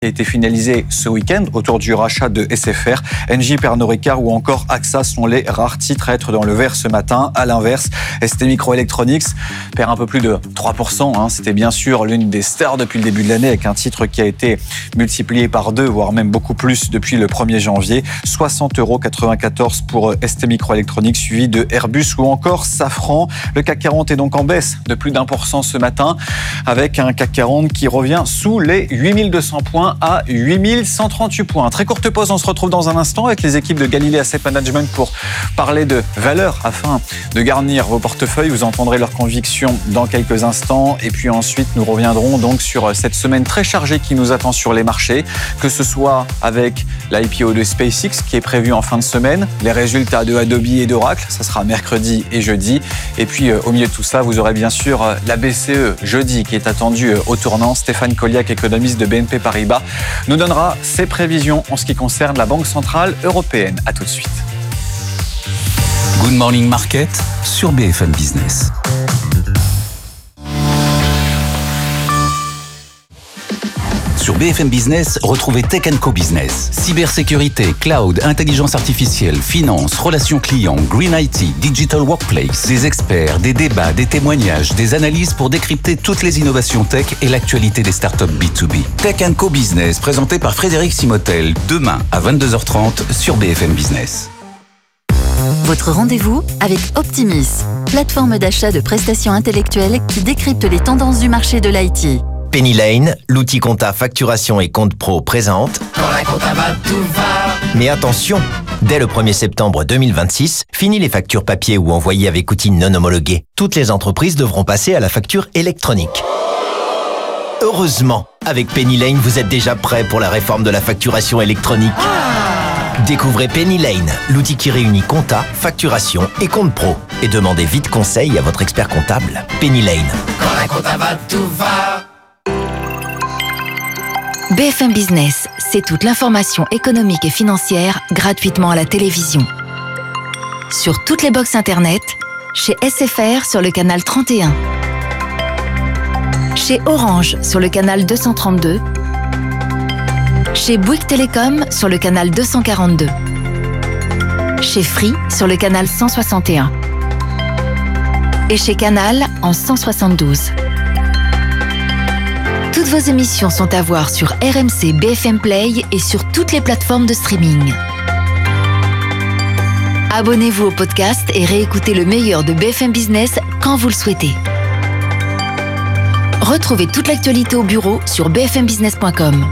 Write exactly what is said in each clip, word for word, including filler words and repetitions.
a été finalisé ce week-end autour du rachat de S F R. Engie, Pernod Ricard ou encore A X A sont les rares titres à être dans le vert ce matin. À l'inverse, S T Microelectronics perd un peu plus de trois pour cent. Hein. C'était bien sûr l'une des stars depuis le début de l'année avec un titre qui a été multiplié par deux, voire même beaucoup plus depuis le premier janvier. soixante euros quatre-vingt-quatorze pour S T Microelectronics, suivi de Airbus ou encore Safran. Le C A C quarante est donc en baisse de plus d'un pour cent ce matin avec un C A C quarante qui revient sous les huit mille deux cents points à huit mille cent trente-huit points. Très courte pause, on se retrouve dans un instant avec les équipes de Galilée Asset Management pour parler de valeurs afin de garnir vos portefeuilles. Vous entendrez leurs convictions dans quelques instants et puis ensuite nous reviendrons donc sur cette semaine très chargée qui nous attend sur les marchés, que ce soit avec l'I P O de SpaceX qui est prévu en fin de semaine, les résultats de Adobe et d'Oracle, ça sera mercredi et jeudi, et puis euh, au milieu de tout ça, vous aurez bien sûr euh, la B C E jeudi qui est attendue euh, au tournant. Stéphane Colliac, économiste de B N P Paribas, nous donnera ses prévisions en ce qui concerne la Banque Centrale Européenne. À tout de suite. Good Morning Market sur B F M Business. Sur B F M Business, retrouvez Tech and Co Business. Cybersécurité, cloud, intelligence artificielle, finance, relations clients, green I T, digital workplace. Des experts, des débats, des témoignages, des analyses pour décrypter toutes les innovations tech et l'actualité des startups B deux B. Tech and Co Business, présenté par Frédéric Simotel, demain à vingt-deux heures trente sur B F M Business. Votre rendez-vous avec Optimis, plateforme d'achat de prestations intellectuelles qui décrypte les tendances du marché de l'I T. Penny Lane, l'outil compta facturation et compte pro présente. Quand la compta va, tout va. Mais attention, dès le premier septembre deux mille vingt-six, fini les factures papier ou envoyées avec outils non homologués. Toutes les entreprises devront passer à la facture électronique. Heureusement, avec Penny Lane, vous êtes déjà prêt pour la réforme de la facturation électronique. Ah. Découvrez Penny Lane, l'outil qui réunit compta, facturation et compte pro. Et demandez vite conseil à votre expert comptable. Penny Lane. Quand la compta va, tout va. B F M Business, c'est toute l'information économique et financière gratuitement à la télévision. Sur toutes les box internet, chez S F R sur le canal trente et un, chez Orange sur le canal deux cent trente-deux, chez Bouygues Télécom sur le canal deux cent quarante-deux, chez Free sur le canal cent soixante et un et chez Canal en cent soixante-douze. Toutes vos émissions sont à voir sur R M C B F M Play et sur toutes les plateformes de streaming. Abonnez-vous au podcast et réécoutez le meilleur de B F M Business quand vous le souhaitez. Retrouvez toute l'actualité au bureau sur b f m business point com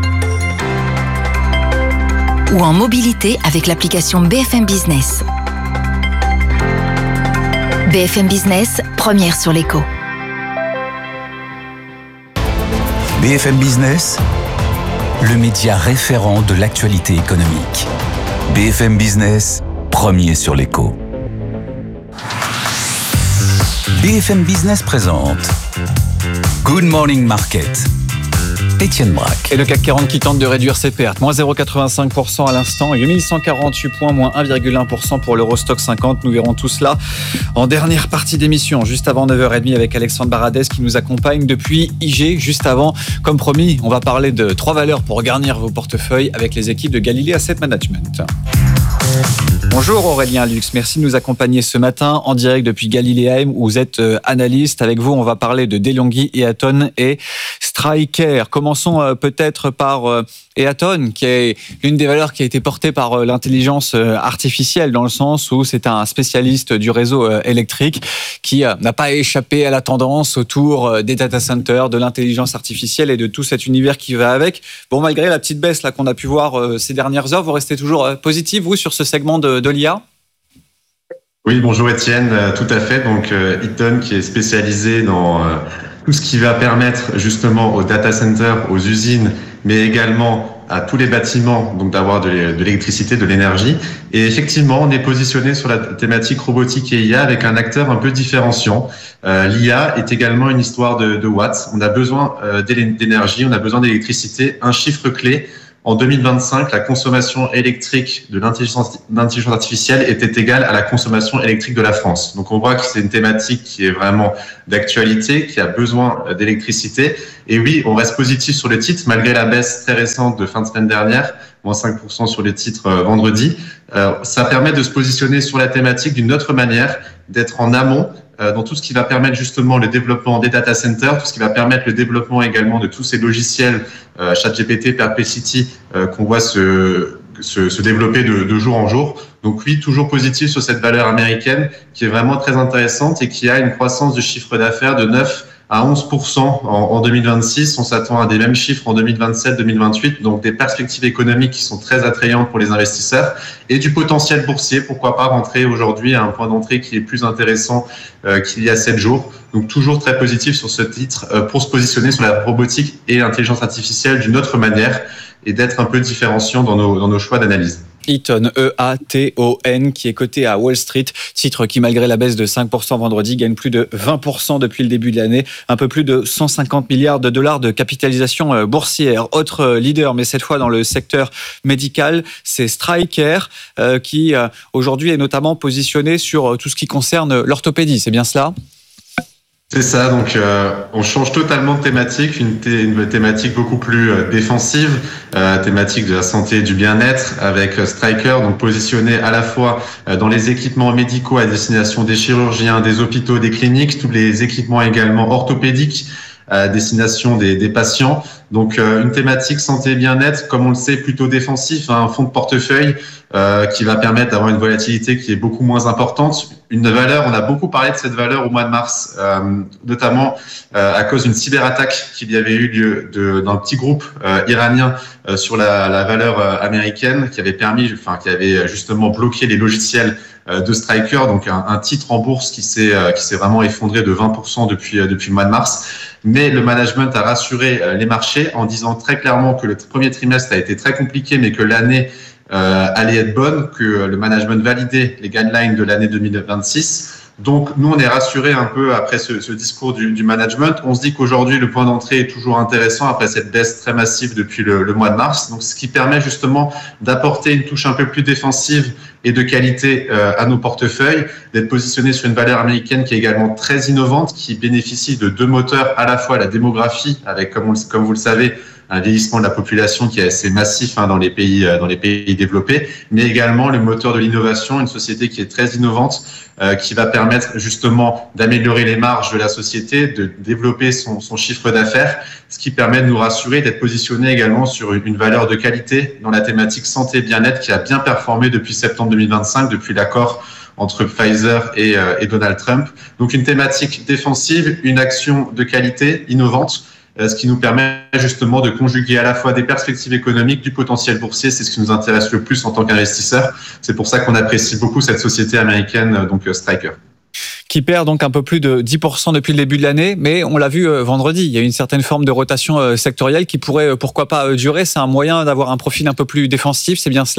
ou en mobilité avec l'application B F M Business. B F M Business, première sur l'écho. B F M Business, le média référent de l'actualité économique. B F M Business, premier sur l'écho. B F M Business présente Good Morning Market. Étienne Braque. Et le C A C quarante qui tente de réduire ses pertes. Moins zéro virgule quatre-vingt-cinq pour cent à l'instant, huit mille cent quarante-huit points, moins un virgule un pour cent pour l'Eurostock cinquante. Nous verrons tout cela en dernière partie d'émission, juste avant neuf heures trente avec Alexandre Baradès qui nous accompagne depuis I G. Juste avant, comme promis, on va parler de trois valeurs pour garnir vos portefeuilles avec les équipes de Galilée Asset Management. Bonjour Aurélien Lux, merci de nous accompagner ce matin en direct depuis Galiléa où vous êtes analyste. Avec vous, on va parler de DeLonghi, Eaton et Stryker. Commençons peut-être par Eaton, qui est l'une des valeurs qui a été portée par l'intelligence artificielle dans le sens où c'est un spécialiste du réseau électrique qui n'a pas échappé à la tendance autour des data centers, de l'intelligence artificielle et de tout cet univers qui va avec. Bon, malgré la petite baisse là qu'on a pu voir ces dernières heures, vous restez toujours positif, vous, sur ce segment de, de l'I A ? Oui, bonjour Étienne, tout à fait. Donc Eaton qui est spécialisé dans tout ce qui va permettre justement aux data centers, aux usines, mais également à tous les bâtiments, donc d'avoir de l'électricité, de l'énergie. Et effectivement, on est positionné sur la thématique robotique et I A avec un acteur un peu différenciant. Euh, L'I A est également une histoire de, de watts. On a besoin euh, d'énergie, on a besoin d'électricité. Un chiffre clé en deux mille vingt-cinq, la consommation électrique de l'intelligence, l'intelligence artificielle était égale à la consommation électrique de la France. Donc on voit que c'est une thématique qui est vraiment d'actualité, qui a besoin d'électricité. Et oui, on reste positif sur le titre, malgré la baisse très récente de fin de semaine dernière, moins cinq pour cent sur les titres euh, vendredi. Euh, ça permet de se positionner sur la thématique d'une autre manière, d'être en amont euh, dans tout ce qui va permettre justement le développement des data centers, tout ce qui va permettre le développement également de tous ces logiciels euh, ChatGPT, Perplexity euh, qu'on voit se, se, se développer de, de jour en jour. Donc oui, toujours positif sur cette valeur américaine qui est vraiment très intéressante et qui a une croissance de chiffre d'affaires de neuf à onze pour cent en deux mille vingt-six. On s'attend à des mêmes chiffres en deux mille vingt-sept, deux mille vingt-huit, donc des perspectives économiques qui sont très attrayantes pour les investisseurs et du potentiel boursier. Pourquoi pas rentrer aujourd'hui à un point d'entrée qui est plus intéressant euh, qu'il y a sept jours. Donc toujours très positif sur ce titre euh, pour se positionner sur la robotique et l'intelligence artificielle d'une autre manière et d'être un peu différenciant dans nos, dans nos choix d'analyse. Eaton, E A T O N, qui est coté à Wall Street, titre qui, malgré la baisse de cinq pour cent vendredi, gagne plus de vingt pour cent depuis le début de l'année, un peu plus de cent cinquante milliards de dollars de capitalisation boursière. Autre leader, mais cette fois dans le secteur médical, c'est Stryker, euh, qui aujourd'hui est notamment positionné sur tout ce qui concerne l'orthopédie. C'est bien cela ? C'est ça, donc euh, on change totalement de thématique, une, thé- une thématique beaucoup plus euh, défensive, euh, thématique de la santé et du bien-être avec euh, Stryker, donc positionné à la fois euh, dans les équipements médicaux à destination des chirurgiens, des hôpitaux, des cliniques, tous les équipements également orthopédiques à destination des, des patients. Donc euh, une thématique santé et bien-être, comme on le sait, plutôt défensif, hein, un fonds de portefeuille euh, qui va permettre d'avoir une volatilité qui est beaucoup moins importante. Une valeur, on a beaucoup parlé de cette valeur au mois de mars, euh, notamment euh, à cause d'une cyberattaque qu'il y avait eu lieu de, d'un petit groupe euh, iranien euh, sur la, la valeur euh, américaine, qui avait permis, enfin qui avait justement bloqué les logiciels euh, de Stryker, donc un, un titre en bourse qui s'est euh, qui s'est vraiment effondré de vingt pour cent depuis euh, depuis le mois de mars. Mais le management a rassuré euh, les marchés en disant très clairement que le premier trimestre a été très compliqué, mais que l'année euh, allait être bonne, que le management validait les guidelines de l'année deux mille vingt-six. Donc nous, on est rassurés un peu après ce, ce discours du, du management. On se dit qu'aujourd'hui, le point d'entrée est toujours intéressant après cette baisse très massive depuis le, le mois de mars. Donc ce qui permet justement d'apporter une touche un peu plus défensive et de qualité euh, à nos portefeuilles, d'être positionné sur une valeur américaine qui est également très innovante, qui bénéficie de deux moteurs, à la fois la démographie, avec, comme, on, comme vous le savez, un vieillissement de la population qui est assez massif hein, dans les pays dans les pays développés, mais également le moteur de l'innovation, une société qui est très innovante, euh, qui va permettre justement d'améliorer les marges de la société, de développer son, son chiffre d'affaires, ce qui permet de nous rassurer, d'être positionné également sur une, une valeur de qualité dans la thématique santé et bien-être qui a bien performé depuis septembre deux mille vingt-cinq, depuis l'accord entre Pfizer et, euh, et Donald Trump. Donc une thématique défensive, une action de qualité innovante, ce qui nous permet justement de conjuguer à la fois des perspectives économiques, du potentiel boursier. C'est ce qui nous intéresse le plus en tant qu'investisseurs. C'est pour ça qu'on apprécie beaucoup cette société américaine, donc Stryker. Qui perd donc un peu plus de dix pour cent depuis le début de l'année, mais on l'a vu vendredi, il y a une certaine forme de rotation sectorielle qui pourrait, pourquoi pas, durer. C'est un moyen d'avoir un profil un peu plus défensif, c'est bien cela ?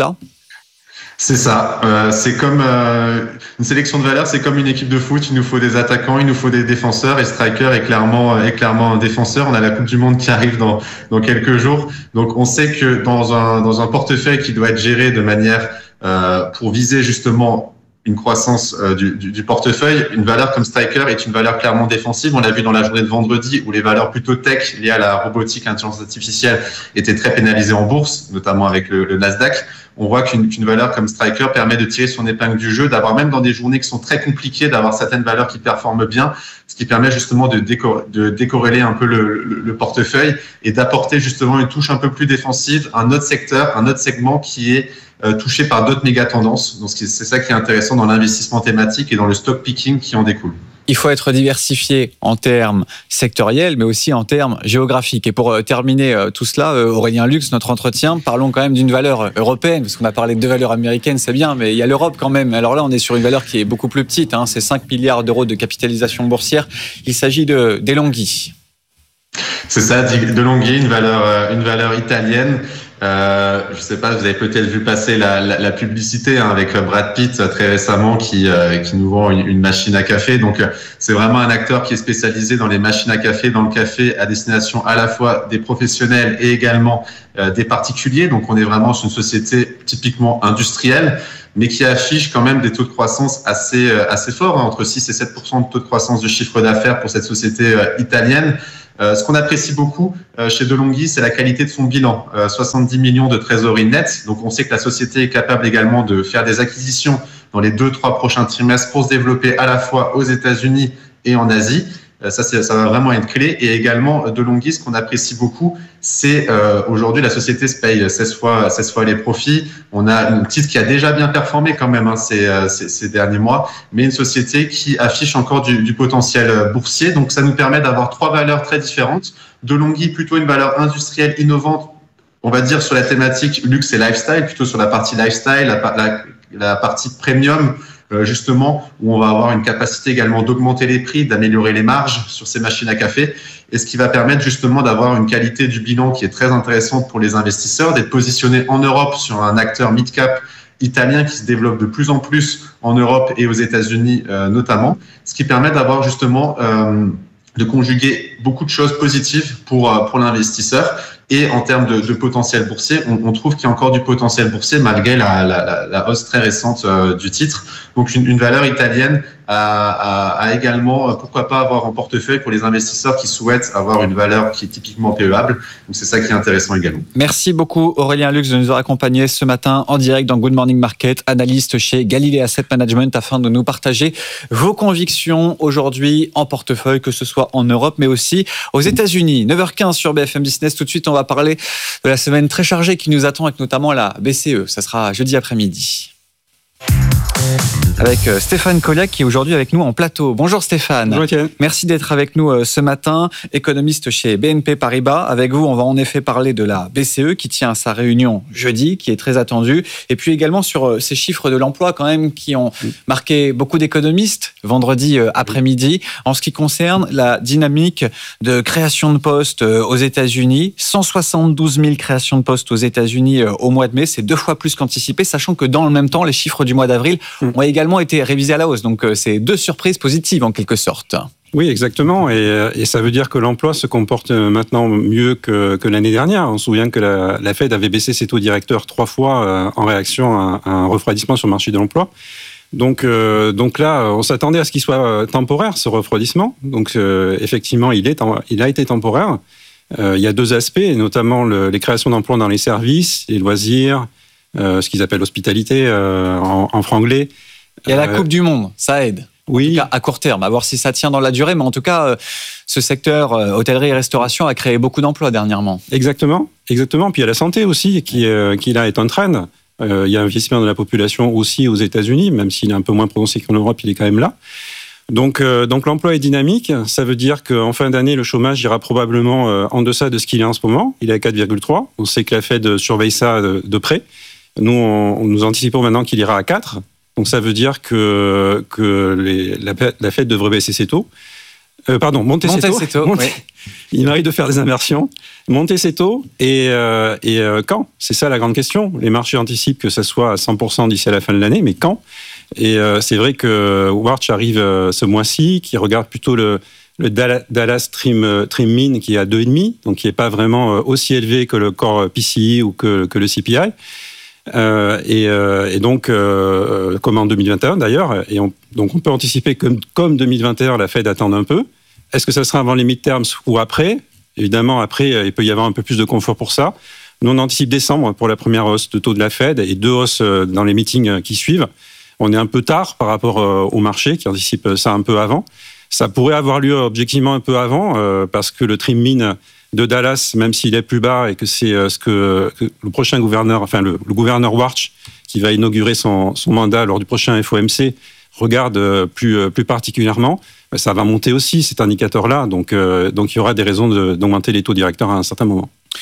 C'est ça. Euh, c'est comme euh, une sélection de valeurs, c'est comme une équipe de foot. Il nous faut des attaquants, il nous faut des défenseurs. Et Stryker est clairement est clairement un défenseur. On a la Coupe du Monde qui arrive dans dans quelques jours. Donc on sait que dans un dans un portefeuille qui doit être géré de manière euh, pour viser justement une croissance euh, du, du, du portefeuille, une valeur comme Stryker est une valeur clairement défensive. On l'a vu dans la journée de vendredi où les valeurs plutôt tech liées à la robotique, l'intelligence artificielle étaient très pénalisées en bourse, notamment avec le, le Nasdaq. On voit qu'une, qu'une valeur comme Stryker permet de tirer son épingle du jeu, d'avoir même dans des journées qui sont très compliquées, d'avoir certaines valeurs qui performent bien, ce qui permet justement de, décor- de décorréler un peu le, le, le portefeuille et d'apporter justement une touche un peu plus défensive, un autre secteur, un autre segment qui est euh, touché par d'autres méga tendances. Donc c'est ça qui est intéressant dans l'investissement thématique et dans le stock picking qui en découle. Il faut être diversifié en termes sectoriels, mais aussi en termes géographiques. Et pour terminer tout cela, Aurélien Lux, notre entretien, parlons quand même d'une valeur européenne, parce qu'on a parlé de deux valeurs américaines, c'est bien, mais il y a l'Europe quand même. Alors là, on est sur une valeur qui est beaucoup plus petite, hein, c'est cinq milliards d'euros de capitalisation boursière. Il s'agit de De'Longhi. C'est ça, De'Longhi, une valeur, une valeur italienne Euh, je sais pas, vous avez peut-être vu passer la, la, la publicité hein, avec Brad Pitt très récemment qui, euh, qui nous vend une, une machine à café. Donc, c'est vraiment un acteur qui est spécialisé dans les machines à café, dans le café à destination à la fois des professionnels et également euh, des particuliers. Donc, on est vraiment sur une société typiquement industrielle, mais qui affiche quand même des taux de croissance assez, euh, assez forts, hein, entre six et sept pour cent de taux de croissance de chiffre d'affaires pour cette société euh, italienne. Euh, ce qu'on apprécie beaucoup euh, chez De'Longhi, c'est la qualité de son bilan. Euh, soixante-dix millions de trésorerie nette. Donc, on sait que la société est capable également de faire des acquisitions dans les deux, trois prochains trimestres pour se développer à la fois aux États-Unis et en Asie. Euh, ça, c'est, ça va vraiment être clé. Et également, De'Longhi, ce qu'on apprécie beaucoup, c'est euh, aujourd'hui, la société se paye seize fois, seize fois les profits. On a une titre qui a déjà bien performé quand même hein, ces, ces, ces derniers mois, mais une société qui affiche encore du, du potentiel boursier. Donc, ça nous permet d'avoir trois valeurs très différentes. De'Longhi, plutôt une valeur industrielle innovante, on va dire sur la thématique luxe et lifestyle, plutôt sur la partie lifestyle, la, la, la partie premium, euh, justement, où on va avoir une capacité également d'augmenter les prix, d'améliorer les marges sur ces machines à café, et ce qui va permettre justement d'avoir une qualité du bilan qui est très intéressante pour les investisseurs, d'être positionné en Europe sur un acteur mid-cap italien qui se développe de plus en plus en Europe et aux États-Unis euh, notamment, ce qui permet d'avoir justement euh, de conjuguer beaucoup de choses positives pour, euh, pour l'investisseur. Et en termes de, de potentiel boursier, on, on trouve qu'il y a encore du potentiel boursier malgré la, la, la, la hausse très récente euh, du titre. Donc une, une valeur italienne a, a, a également, pourquoi pas avoir en portefeuille pour les investisseurs qui souhaitent avoir une valeur qui est typiquement PEable. Donc c'est ça qui est intéressant également. Merci beaucoup Aurélien Lux de nous avoir accompagnés ce matin en direct dans Good Morning Market, analyste chez Galilée Asset Management, afin de nous partager vos convictions aujourd'hui en portefeuille, que ce soit en Europe mais aussi aux États-Unis. neuf heures quinze sur B F M Business. Tout de suite, on va parler de la semaine très chargée qui nous attend avec notamment la B C E. Ça sera jeudi après-midi. Avec Stéphane Colliac qui est aujourd'hui avec nous en plateau. Bonjour Stéphane. Bonjour Étienne. Merci d'être avec nous ce matin, économiste chez B N P Paribas. Avec vous, on va en effet parler de la B C E qui tient sa réunion jeudi, qui est très attendue. Et puis également sur ces chiffres de l'emploi quand même qui ont marqué beaucoup d'économistes vendredi après-midi. En ce qui concerne la dynamique de création de postes aux États-Unis, cent soixante-douze mille créations de postes aux États-Unis au mois de mai, c'est deux fois plus qu'anticipé, sachant que dans le même temps, les chiffres du mois d'avril ont également été révisés à la hausse. Donc, c'est deux surprises positives en quelque sorte. Oui, exactement. Et, et ça veut dire que l'emploi se comporte maintenant mieux que, que l'année dernière. On se souvient que la, la Fed avait baissé ses taux directeurs trois fois euh, en réaction à, à un refroidissement sur le marché de l'emploi. Donc, euh, donc là, on s'attendait à ce qu'il soit temporaire, ce refroidissement. Donc, euh, effectivement, il, est, il a été temporaire. Euh, il y a deux aspects, notamment le, les créations d'emplois dans les services, les loisirs, euh, ce qu'ils appellent l'hospitalité euh, en, en franglais. Il y a la Coupe euh, du Monde, ça aide. Oui. En tout cas, à court terme, à voir si ça tient dans la durée. Mais en tout cas, euh, ce secteur euh, hôtellerie et restauration a créé beaucoup d'emplois dernièrement. Exactement, exactement. Puis il y a la santé aussi qui, euh, qui là est en train. Euh, il y a un vieillissement de la population aussi aux États-Unis, même s'il est un peu moins prononcé qu'en Europe, il est quand même là. Donc, euh, donc l'emploi est dynamique. Ça veut dire qu'en fin d'année, le chômage ira probablement euh, en deçà de ce qu'il est en ce moment. Il est à quatre virgule trois. On sait que la Fed surveille ça de, de près. Nous, on, nous anticipons maintenant qu'il ira à quatre. Donc ça veut dire que, que les, la, la Fed devrait baisser ses taux. Euh, pardon, monter, monter ses taux. Ses taux monter. Oui. Il m'arrive de faire des inversions. Monter ses taux et, euh, et euh, quand ? C'est ça la grande question. Les marchés anticipent que ça soit à cent pour cent d'ici à la fin de l'année, mais quand ? Et euh, c'est vrai que Warch arrive euh, ce mois-ci, qui regarde plutôt le, le Dallas Trim, Trim Min qui est à deux virgule cinq, donc qui n'est pas vraiment aussi élevé que le core P C I ou que, que le C P I. Euh, et, euh, et donc, euh, comme en deux mille vingt et un d'ailleurs, et on, donc on peut anticiper que comme deux mille vingt et un, la Fed attend un peu. Est-ce que ça sera avant les midterms ou après ? Évidemment, après, il peut y avoir un peu plus de confort pour ça. Nous, on anticipe décembre pour la première hausse de taux de la Fed et deux hausses dans les meetings qui suivent. On est un peu tard par rapport au marché qui anticipe ça un peu avant. Ça pourrait avoir lieu objectivement un peu avant euh, parce que le trim min de Dallas, même s'il est plus bas et que c'est ce que, que le prochain gouverneur, enfin le, le gouverneur Warch, qui va inaugurer son, son mandat lors du prochain F O M C, regarde plus, plus particulièrement, ça va monter aussi cet indicateur-là. Donc, euh, donc il y aura des raisons de, d'augmenter les taux directeurs à un certain moment.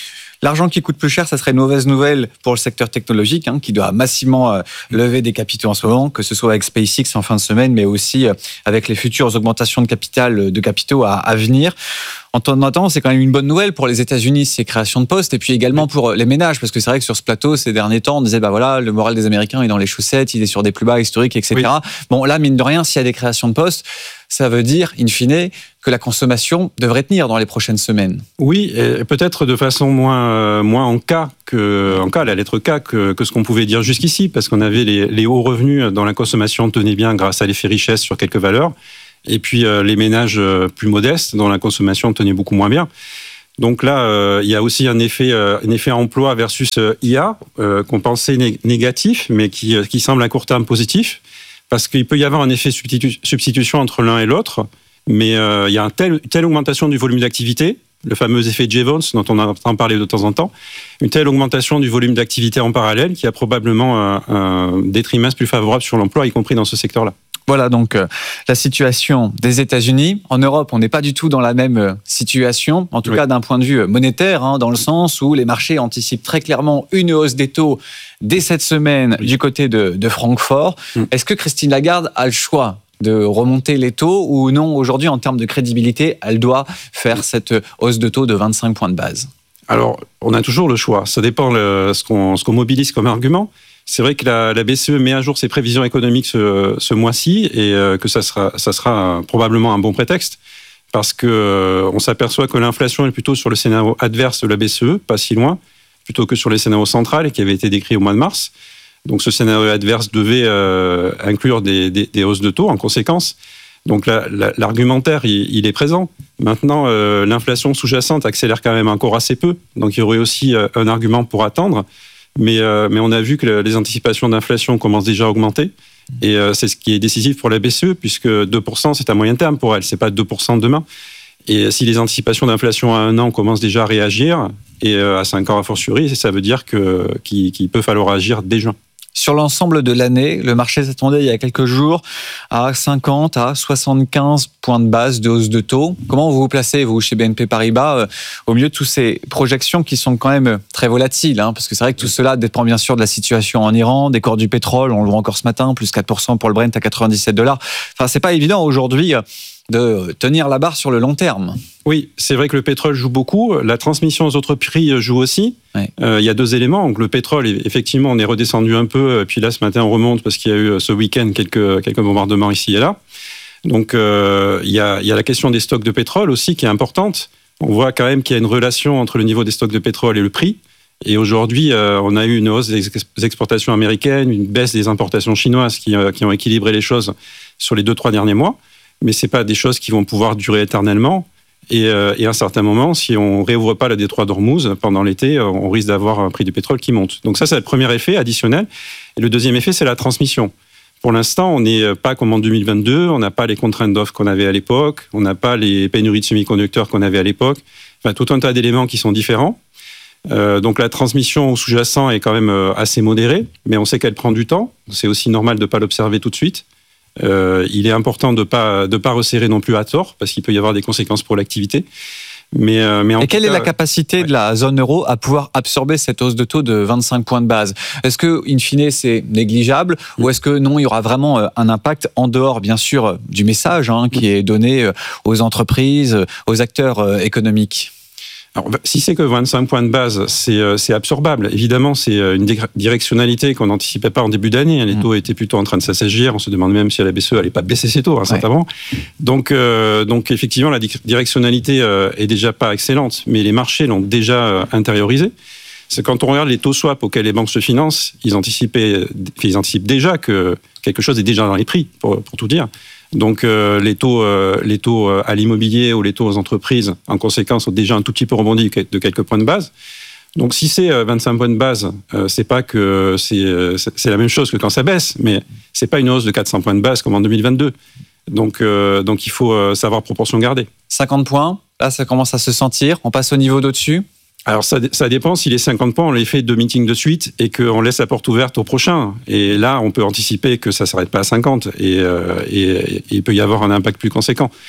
L'argent qui coûte plus cher, ça serait une mauvaise nouvelle pour le secteur technologique, hein, qui doit massivement euh, lever des capitaux en ce moment, que ce soit avec SpaceX en fin de semaine, mais aussi euh, avec les futures augmentations de capital, de capitaux à, à venir. En temps, c'est quand même une bonne nouvelle pour les États-Unis, ces créations de postes, et puis également pour les ménages, parce que c'est vrai que sur ce plateau, ces derniers temps, on disait, bah voilà, le moral des Américains est dans les chaussettes, il est sur des plus bas historiques, et cetera. Oui. Bon, là, mine de rien, s'il y a des créations de postes, ça veut dire, in fine, que la consommation devrait tenir dans les prochaines semaines. Oui, et peut-être de façon moins, euh, moins en cas, que, en cas, la lettre K, que, que ce qu'on pouvait dire jusqu'ici, parce qu'on avait les, les hauts revenus dans la consommation tenaient bien grâce à l'effet richesse sur quelques valeurs. Et puis euh, les ménages euh, plus modestes, dont la consommation tenait beaucoup moins bien. Donc là, euh, il y a aussi un effet, euh, un effet emploi versus euh, I A, euh, qu'on pensait né- négatif, mais qui, euh, qui semble à court terme positif, parce qu'il peut y avoir un effet substitu- substitution entre l'un et l'autre, mais euh, il y a une telle, telle augmentation du volume d'activité, le fameux effet Jevons dont on entend parler de temps en temps, une telle augmentation du volume d'activité en parallèle qui a probablement euh, un, des trimestres plus favorables sur l'emploi, y compris dans ce secteur-là. Voilà donc euh, la situation des États-Unis. En Europe, on n'est pas du tout dans la même euh, situation, en tout oui. cas d'un point de vue monétaire, hein, dans le sens où les marchés anticipent très clairement une hausse des taux dès cette semaine oui. du côté de, de Francfort. Mm. Est-ce que Christine Lagarde a le choix de remonter les taux ou non? Aujourd'hui, en termes de crédibilité, elle doit faire cette hausse de taux de vingt-cinq points de base. Alors, on a toujours le choix. Ça dépend de ce qu'on, ce qu'on mobilise comme argument. C'est vrai que la, la B C E met à jour ses prévisions économiques ce, ce mois-ci et euh, que ça sera, ça sera probablement un bon prétexte parce que euh, on s'aperçoit que l'inflation est plutôt sur le scénario adverse de la B C E, pas si loin, plutôt que sur les scénarios centrales qui avaient été décrits au mois de mars. Donc ce scénario adverse devait euh, inclure des, des, des hausses de taux en conséquence. Donc la, la, l'argumentaire, il, il est présent. Maintenant, euh, l'inflation sous-jacente accélère quand même encore assez peu. Donc il y aurait aussi euh, un argument pour attendre. Mais, euh, mais on a vu que les anticipations d'inflation commencent déjà à augmenter. Et euh, c'est ce qui est décisif pour la B C E, puisque deux pour cent, c'est à moyen terme pour elle. C'est pas deux pour cent demain. Et si les anticipations d'inflation à un an commencent déjà à réagir, et euh, à cinq ans a fortiori, ça veut dire que, qu'il, qu'il peut falloir agir dès juin. Sur l'ensemble de l'année, le marché s'attendait il y a quelques jours à cinquante à soixante-quinze points de base de hausse de taux. Comment vous vous placez, vous, chez B N P Paribas, euh, au milieu de toutes ces projections qui sont quand même très volatiles, hein, parce que c'est vrai que tout cela dépend bien sûr de la situation en Iran, des cours du pétrole, on le voit encore ce matin, plus quatre pour cent pour le Brent à quatre-vingt-dix-sept dollars. Enfin, c'est pas évident aujourd'hui de tenir la barre sur le long terme. Oui, c'est vrai que le pétrole joue beaucoup. La transmission aux autres prix joue aussi. Ouais. Euh, il y a deux éléments. Donc, le pétrole, effectivement, on est redescendu un peu. Puis là, ce matin, on remonte parce qu'il y a eu ce week-end quelques, quelques bombardements ici et là. Donc, euh, il y a, il y a la question des stocks de pétrole aussi qui est importante. On voit quand même qu'il y a une relation entre le niveau des stocks de pétrole et le prix. Et aujourd'hui, euh, on a eu une hausse des exportations américaines, une baisse des importations chinoises qui, euh, qui ont équilibré les choses sur les deux, trois derniers mois. Mais ce n'est pas des choses qui vont pouvoir durer éternellement. Et, euh, et à un certain moment, si on ne réouvre pas le détroit d'Ormuz pendant l'été, on risque d'avoir un prix du pétrole qui monte. Donc ça, c'est le premier effet additionnel. Et le deuxième effet, c'est la transmission. Pour l'instant, on n'est pas comme en deux mille vingt-deux, on n'a pas les contraintes d'offres qu'on avait à l'époque, on n'a pas les pénuries de semi-conducteurs qu'on avait à l'époque, enfin tout un tas d'éléments qui sont différents. Euh, donc la transmission au sous-jacent est quand même assez modérée, mais on sait qu'elle prend du temps. C'est aussi normal de ne pas l'observer tout de suite. Euh, il est important de pas de pas resserrer non plus à tort parce qu'il peut y avoir des conséquences pour l'activité. Mais, euh, mais en Et quelle cas, est la capacité ouais. de la zone euro à pouvoir absorber cette hausse de taux de vingt-cinq points de base? Est-ce que, in fine, c'est négligeable mmh. ou est-ce que non, il y aura vraiment un impact en dehors, bien sûr, du message hein, qui mmh. est donné aux entreprises, aux acteurs économiques? Alors, si c'est que vingt-cinq points de base, c'est, c'est absorbable. Évidemment, c'est une directionnalité qu'on n'anticipait pas en début d'année. Les taux mmh. étaient plutôt en train de s'assagir. On se demande même si la B C E n'allait pas baisser ses taux, hein, certainement. Ouais. Donc, euh, donc, effectivement, la directionnalité euh, est déjà pas excellente, mais les marchés l'ont déjà euh, intériorisée. C'est quand on regarde les taux swap auxquels les banques se financent, ils anticipaient, ils anticipent déjà que quelque chose est déjà dans les prix, pour, pour tout dire. Donc euh, les taux, euh, les taux à l'immobilier ou les taux aux entreprises, en conséquence, ont déjà un tout petit peu rebondi de quelques points de base. Donc si c'est vingt-cinq points de base, euh, c'est pas que c'est, c'est la même chose que quand ça baisse, mais c'est pas une hausse de quatre cents points de base comme en deux mille vingt-deux. Donc, euh, donc il faut savoir proportion garder. cinquante points, là ça commence à se sentir. On passe au niveau d'au-dessus. Alors ça, ça dépend, si les cinquante points, on les fait deux meetings de suite et qu'on laisse la porte ouverte au prochain. Et là, on peut anticiper que ça ne s'arrête pas à cinquante et, euh, et, et il peut y avoir un impact plus conséquent.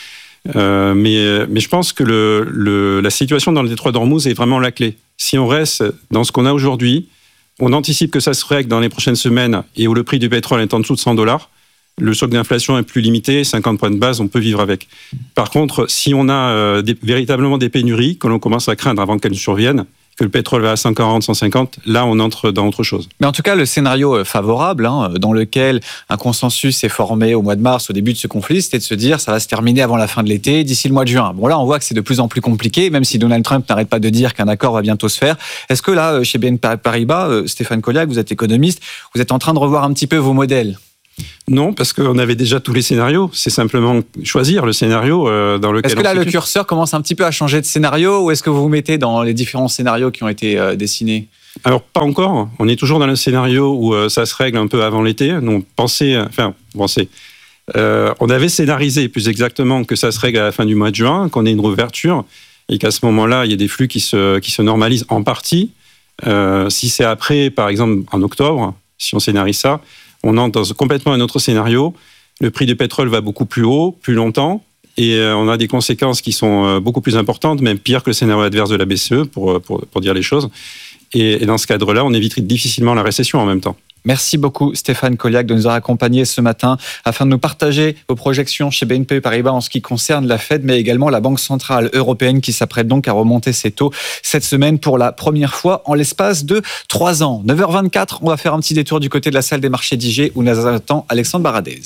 Euh, mais, mais je pense que le, le, la situation dans le détroit d'Ormuz est vraiment la clé. Si on reste dans ce qu'on a aujourd'hui, on anticipe que ça se règle dans les prochaines semaines et où le prix du pétrole est en dessous de cent dollars, le choc d'inflation est plus limité, cinquante points de base, on peut vivre avec. Par contre, si on a euh, des, véritablement des pénuries, que l'on commence à craindre avant qu'elles surviennent, que le pétrole va à cent quarante, cent cinquante, là on entre dans autre chose. Mais en tout cas, le scénario favorable, hein, dans lequel un consensus s'est formé au mois de mars, au début de ce conflit, c'était de se dire ça va se terminer avant la fin de l'été, d'ici le mois de juin. Bon là, on voit que c'est de plus en plus compliqué, même si Donald Trump n'arrête pas de dire qu'un accord va bientôt se faire. Est-ce que là, chez B N P Paribas, Stéphane Colliac, vous êtes économiste, vous êtes en train de revoir un petit peu vos modèles ? Non, parce qu'on avait déjà tous les scénarios. C'est simplement choisir le scénario euh, dans lequel. Est-ce que là, le curseur commence un petit peu à changer de scénario, ou est-ce que vous vous mettez dans les différents scénarios qui ont été euh, dessinés ? Alors, pas encore. On est toujours dans le scénario où euh, ça se règle un peu avant l'été. Nous, pensez, enfin, pensez. Euh, on avait scénarisé plus exactement que ça se règle à la fin du mois de juin, qu'on ait une réouverture, et qu'à ce moment-là, il y ait des flux qui se, qui se normalisent en partie. Euh, si c'est après, par exemple, en octobre, si on scénarise ça, on entre dans complètement un autre scénario. Le prix du pétrole va beaucoup plus haut, plus longtemps, et on a des conséquences qui sont beaucoup plus importantes, même pire que le scénario adverse de la B C E, pour, pour, pour dire les choses. Et, et dans ce cadre-là, on éviterait difficilement la récession en même temps. Merci beaucoup Stéphane Colliac de nous avoir accompagnés ce matin afin de nous partager vos projections chez B N P Paribas en ce qui concerne la Fed, mais également la Banque Centrale Européenne qui s'apprête donc à remonter ses taux cette semaine pour la première fois en l'espace de trois ans. neuf heures vingt-quatre, on va faire un petit détour du côté de la salle des marchés d'I G où nous attend Alexandre Baradez.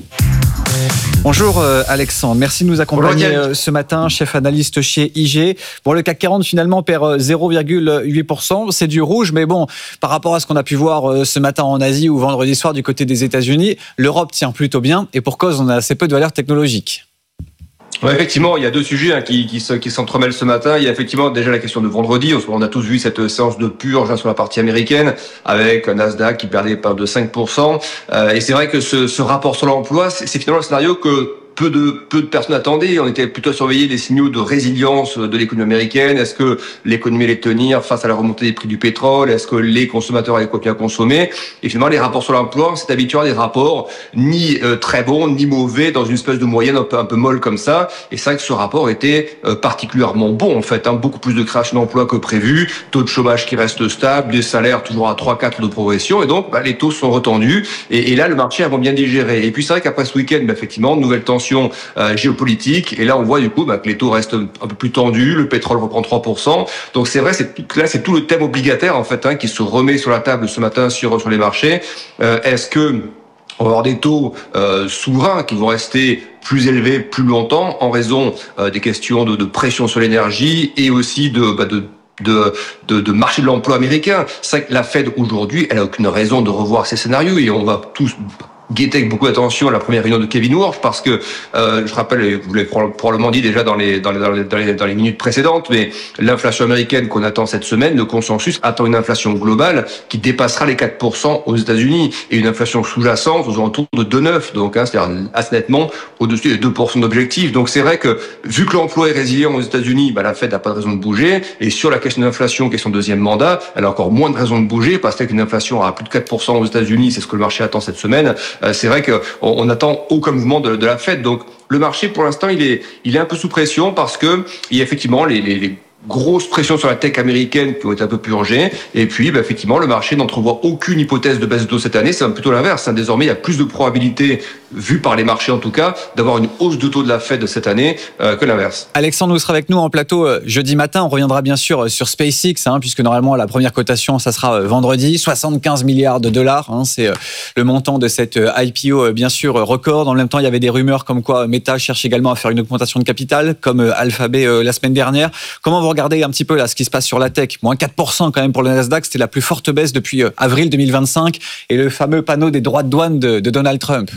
Bonjour euh, Alexandre, merci de nous accompagner euh, ce matin, chef analyste chez I G. Bon, le C A C quarante finalement perd zéro virgule huit pour cent, c'est du rouge, mais bon, par rapport à ce qu'on a pu voir euh, ce matin en Asie ou vendredi soir du côté des États-Unis, l'Europe tient plutôt bien et pour cause, on a assez peu de valeurs technologiques. Ouais, effectivement, il y a deux sujets hein, qui, qui, qui s'entremêlent ce matin. Il y a effectivement déjà la question de vendredi. On a tous vu cette séance de purge hein, sur la partie américaine avec un Nasdaq qui perdait pas de cinq pour cent. Euh, et c'est vrai que ce, ce rapport sur l'emploi, c'est, c'est finalement le scénario que peu de peu de personnes attendaient. On était plutôt à surveiller les signaux de résilience de l'économie américaine. Est-ce que l'économie allait tenir face à la remontée des prix du pétrole? Est-ce que les consommateurs allaient continuer à consommer? Et finalement, les rapports sur l'emploi, c'est habituel à des rapports ni euh, très bons ni mauvais dans une espèce de moyenne un peu un peu molle comme ça. Et c'est vrai que ce rapport était euh, particulièrement bon en fait. Hein, beaucoup plus de création d'emplois que prévu, taux de chômage qui reste stable, des salaires toujours à trois quatre de progression. Et donc, bah, les taux sont retendus. Et, et là, le marché a bien digéré. Et puis c'est vrai qu'après ce week-end, bah, effectivement, nouvelle tension Euh, géopolitique et là on voit du coup bah, que les taux restent un peu plus tendus, le pétrole reprend trois pour cent, donc c'est vrai c'est tout, là c'est tout le thème obligataire en fait hein, qui se remet sur la table ce matin sur sur les marchés. Euh, est-ce que on va avoir des taux euh, souverains qui vont rester plus élevés plus longtemps en raison euh, des questions de, de pression sur l'énergie et aussi de bah, de De, de, de marché de l'emploi américain. C'est vrai que la Fed aujourd'hui, elle a aucune raison de revoir ces scénarios et on va tous guetter avec beaucoup d'attention à la première réunion de Kevin Warsh parce que euh, je rappelle, vous l'avez probablement dit déjà dans les dans les dans les dans les, dans les minutes précédentes, mais l'inflation américaine qu'on attend cette semaine, le consensus attend une inflation globale qui dépassera les quatre pour cent aux États-Unis et une inflation sous-jacente aux alentours de deux virgule neuf, donc hein, c'est-à-dire assez nettement au-dessus des deux pour cent d'objectif. Donc c'est vrai que vu que l'emploi est résilient aux États-Unis, bah, la Fed n'a pas de raison de bouger et sur la question de l'inflation, qui est son deuxième mandat, elle a encore moins de raison de bouger parce qu'une inflation à plus de quatre pour cent aux États-Unis, c'est ce que le marché attend cette semaine. C'est vrai qu'on on attend aucun mouvement de, de la Fed. Donc, le marché, pour l'instant, il est, il est un peu sous pression parce que il y a effectivement les, les, les grosses pressions sur la tech américaine qui ont été un peu purgées. Et puis, bah, effectivement, le marché n'entrevoit aucune hypothèse de baisse de taux cette année. C'est plutôt l'inverse. Hein. Désormais, il y a plus de probabilité, vu par les marchés en tout cas, d'avoir une hausse de taux de la Fed cette année euh, que l'inverse. Alexandre vous sera avec nous en plateau euh, jeudi matin. On reviendra bien sûr euh, sur SpaceX, hein, puisque normalement la première cotation, ça sera euh, vendredi. soixante-quinze milliards de dollars, hein, c'est euh, le montant de cette euh, I P O, euh, bien sûr, euh, record. En même temps, il y avait des rumeurs comme quoi euh, Meta cherche également à faire une augmentation de capital, comme euh, Alphabet euh, la semaine dernière. Comment vous regardez un petit peu là ce qui se passe sur la tech? Moins quatre pour cent quand même pour le Nasdaq, c'était la plus forte baisse depuis euh, avril deux mille vingt-cinq et le fameux panneau des droits de douane de, de Donald Trump.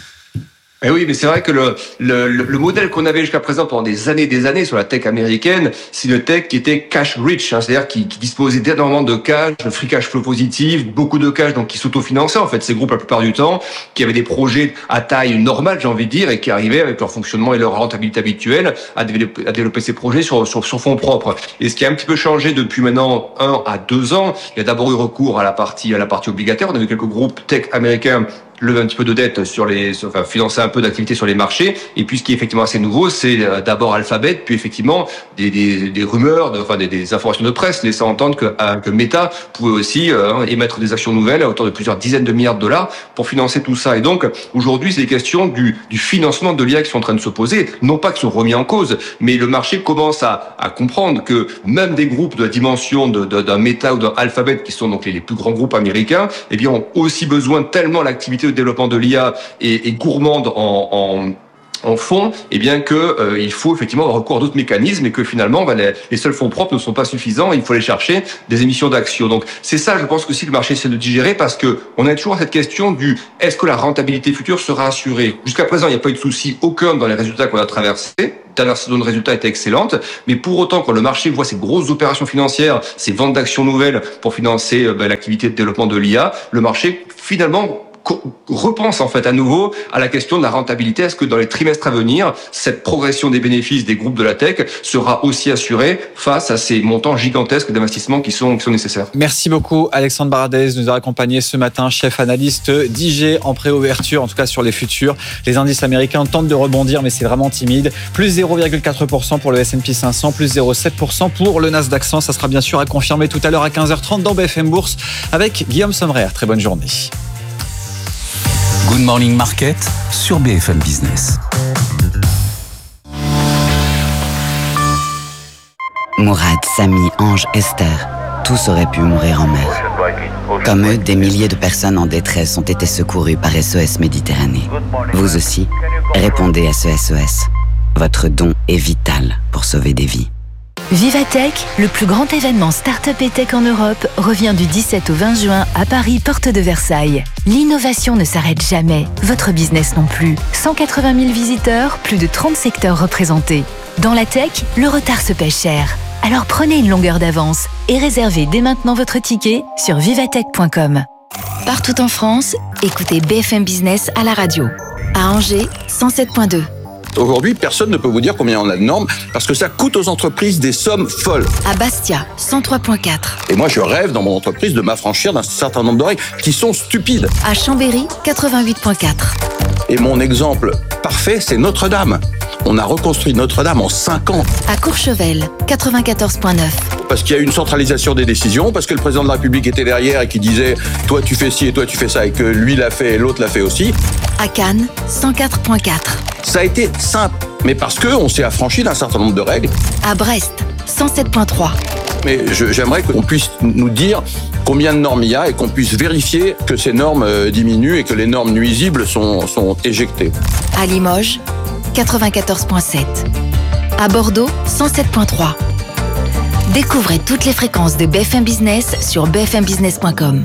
Eh oui, mais c'est vrai que le, le, le modèle qu'on avait jusqu'à présent pendant des années et des années sur la tech américaine, c'est une tech qui était cash rich, hein, c'est-à-dire qui, qui disposait d'énormément de cash, de free cash flow positif, beaucoup de cash, donc qui s'autofinançaient en fait ces groupes la plupart du temps, qui avaient des projets à taille normale, j'ai envie de dire, et qui arrivaient avec leur fonctionnement et leur rentabilité habituelle à développer, à développer ces projets sur, sur, sur fonds propres. Et ce qui a un petit peu changé depuis maintenant un à deux ans, il y a d'abord eu recours à la partie à la partie obligataire. On a vu quelques groupes tech américains lever un petit peu de dette sur les, enfin financer un peu d'activité sur les marchés. Et puis ce qui est effectivement assez nouveau, c'est d'abord Alphabet, puis effectivement des, des, des rumeurs, de, enfin des, des informations de presse laissant entendre que, que Meta pouvait aussi euh, émettre des actions nouvelles à hauteur de plusieurs dizaines de milliards de dollars pour financer tout ça. Et donc aujourd'hui, c'est des questions du, du financement de l'I A qui sont en train de se poser, non pas qu'ils sont remis en cause, mais le marché commence à, à comprendre que même des groupes de la dimension de, de, d'un Meta ou d'un Alphabet, qui sont donc les, les plus grands groupes américains, eh bien ont aussi besoin, tellement l'activité de développement de l'I A est, est gourmande en, en en fond, eh bien que euh, il faut effectivement avoir recours à d'autres mécanismes et que finalement ben, les, les seuls fonds propres ne sont pas suffisants, il faut aller chercher des émissions d'actions. Donc c'est ça, je pense que si le marché essaie de digérer, parce que on a toujours cette question du est-ce que la rentabilité future sera assurée. Jusqu'à présent, il n'y a pas eu de souci aucun dans les résultats qu'on a traversés. La dernière saison de résultats était excellente, mais pour autant, quand le marché voit ces grosses opérations financières, ces ventes d'actions nouvelles pour financer ben, l'activité de développement de l'I A, le marché finalement repense en fait à nouveau à la question de la rentabilité. Est-ce que dans les trimestres à venir, cette progression des bénéfices des groupes de la tech sera aussi assurée face à ces montants gigantesques d'investissement qui sont, qui sont nécessaires? Merci beaucoup Alexandre Baradez de nous avoir accompagné ce matin, chef analyste d'I G en préouverture, en tout cas sur les futurs. Les indices américains tentent de rebondir, mais c'est vraiment timide. Plus zéro virgule quatre pour cent pour le S and P cinq cents, plus zéro virgule sept pour cent pour le Nasdaq cent. Ça sera bien sûr à confirmer tout à l'heure à quinze heures trente dans B F M Bourse avec Guillaume Sommerer. Très bonne journée. Good Morning Market sur B F M Business. Mourad, Samy, Ange, Esther, tous auraient pu mourir en mer. Comme eux, des milliers de personnes en détresse ont été secourues par S O S Méditerranée. Vous aussi, répondez à ce S O S. Votre don est vital pour sauver des vies. Vivatech, le plus grand événement start-up et tech en Europe, revient du dix-sept au vingt juin à Paris, porte de Versailles. L'innovation ne s'arrête jamais, votre business non plus. cent quatre-vingt mille visiteurs, plus de trente secteurs représentés. Dans la tech, le retard se paie cher. Alors prenez une longueur d'avance et réservez dès maintenant votre ticket sur vivatech point com. Partout en France, écoutez B F M Business à la radio. À Angers, cent sept virgule deux. Aujourd'hui, personne ne peut vous dire combien on a de normes parce que ça coûte aux entreprises des sommes folles. À Bastia, cent trois virgule quatre. Et moi, je rêve dans mon entreprise de m'affranchir d'un certain nombre de règles qui sont stupides. À Chambéry, quatre-vingt-huit virgule quatre. Et mon exemple parfait, c'est Notre-Dame. On a reconstruit Notre-Dame en cinq ans. À Courchevel, quatre-vingt-quatorze virgule neuf. Parce qu'il y a une centralisation des décisions, parce que le président de la République était derrière et qui disait « toi tu fais ci et toi tu fais ça » et que lui l'a fait et l'autre l'a fait aussi. À Cannes, cent quatre virgule quatre. Ça a été simple, mais parce qu'on s'est affranchi d'un certain nombre de règles. À Brest, cent sept virgule trois. Mais je, j'aimerais qu'on puisse nous dire combien de normes il y a et qu'on puisse vérifier que ces normes diminuent et que les normes nuisibles sont, sont éjectées. À Limoges, quatre-vingt-quatorze virgule sept. À Bordeaux, cent sept virgule trois. Découvrez toutes les fréquences de B F M Business sur b f m business point com.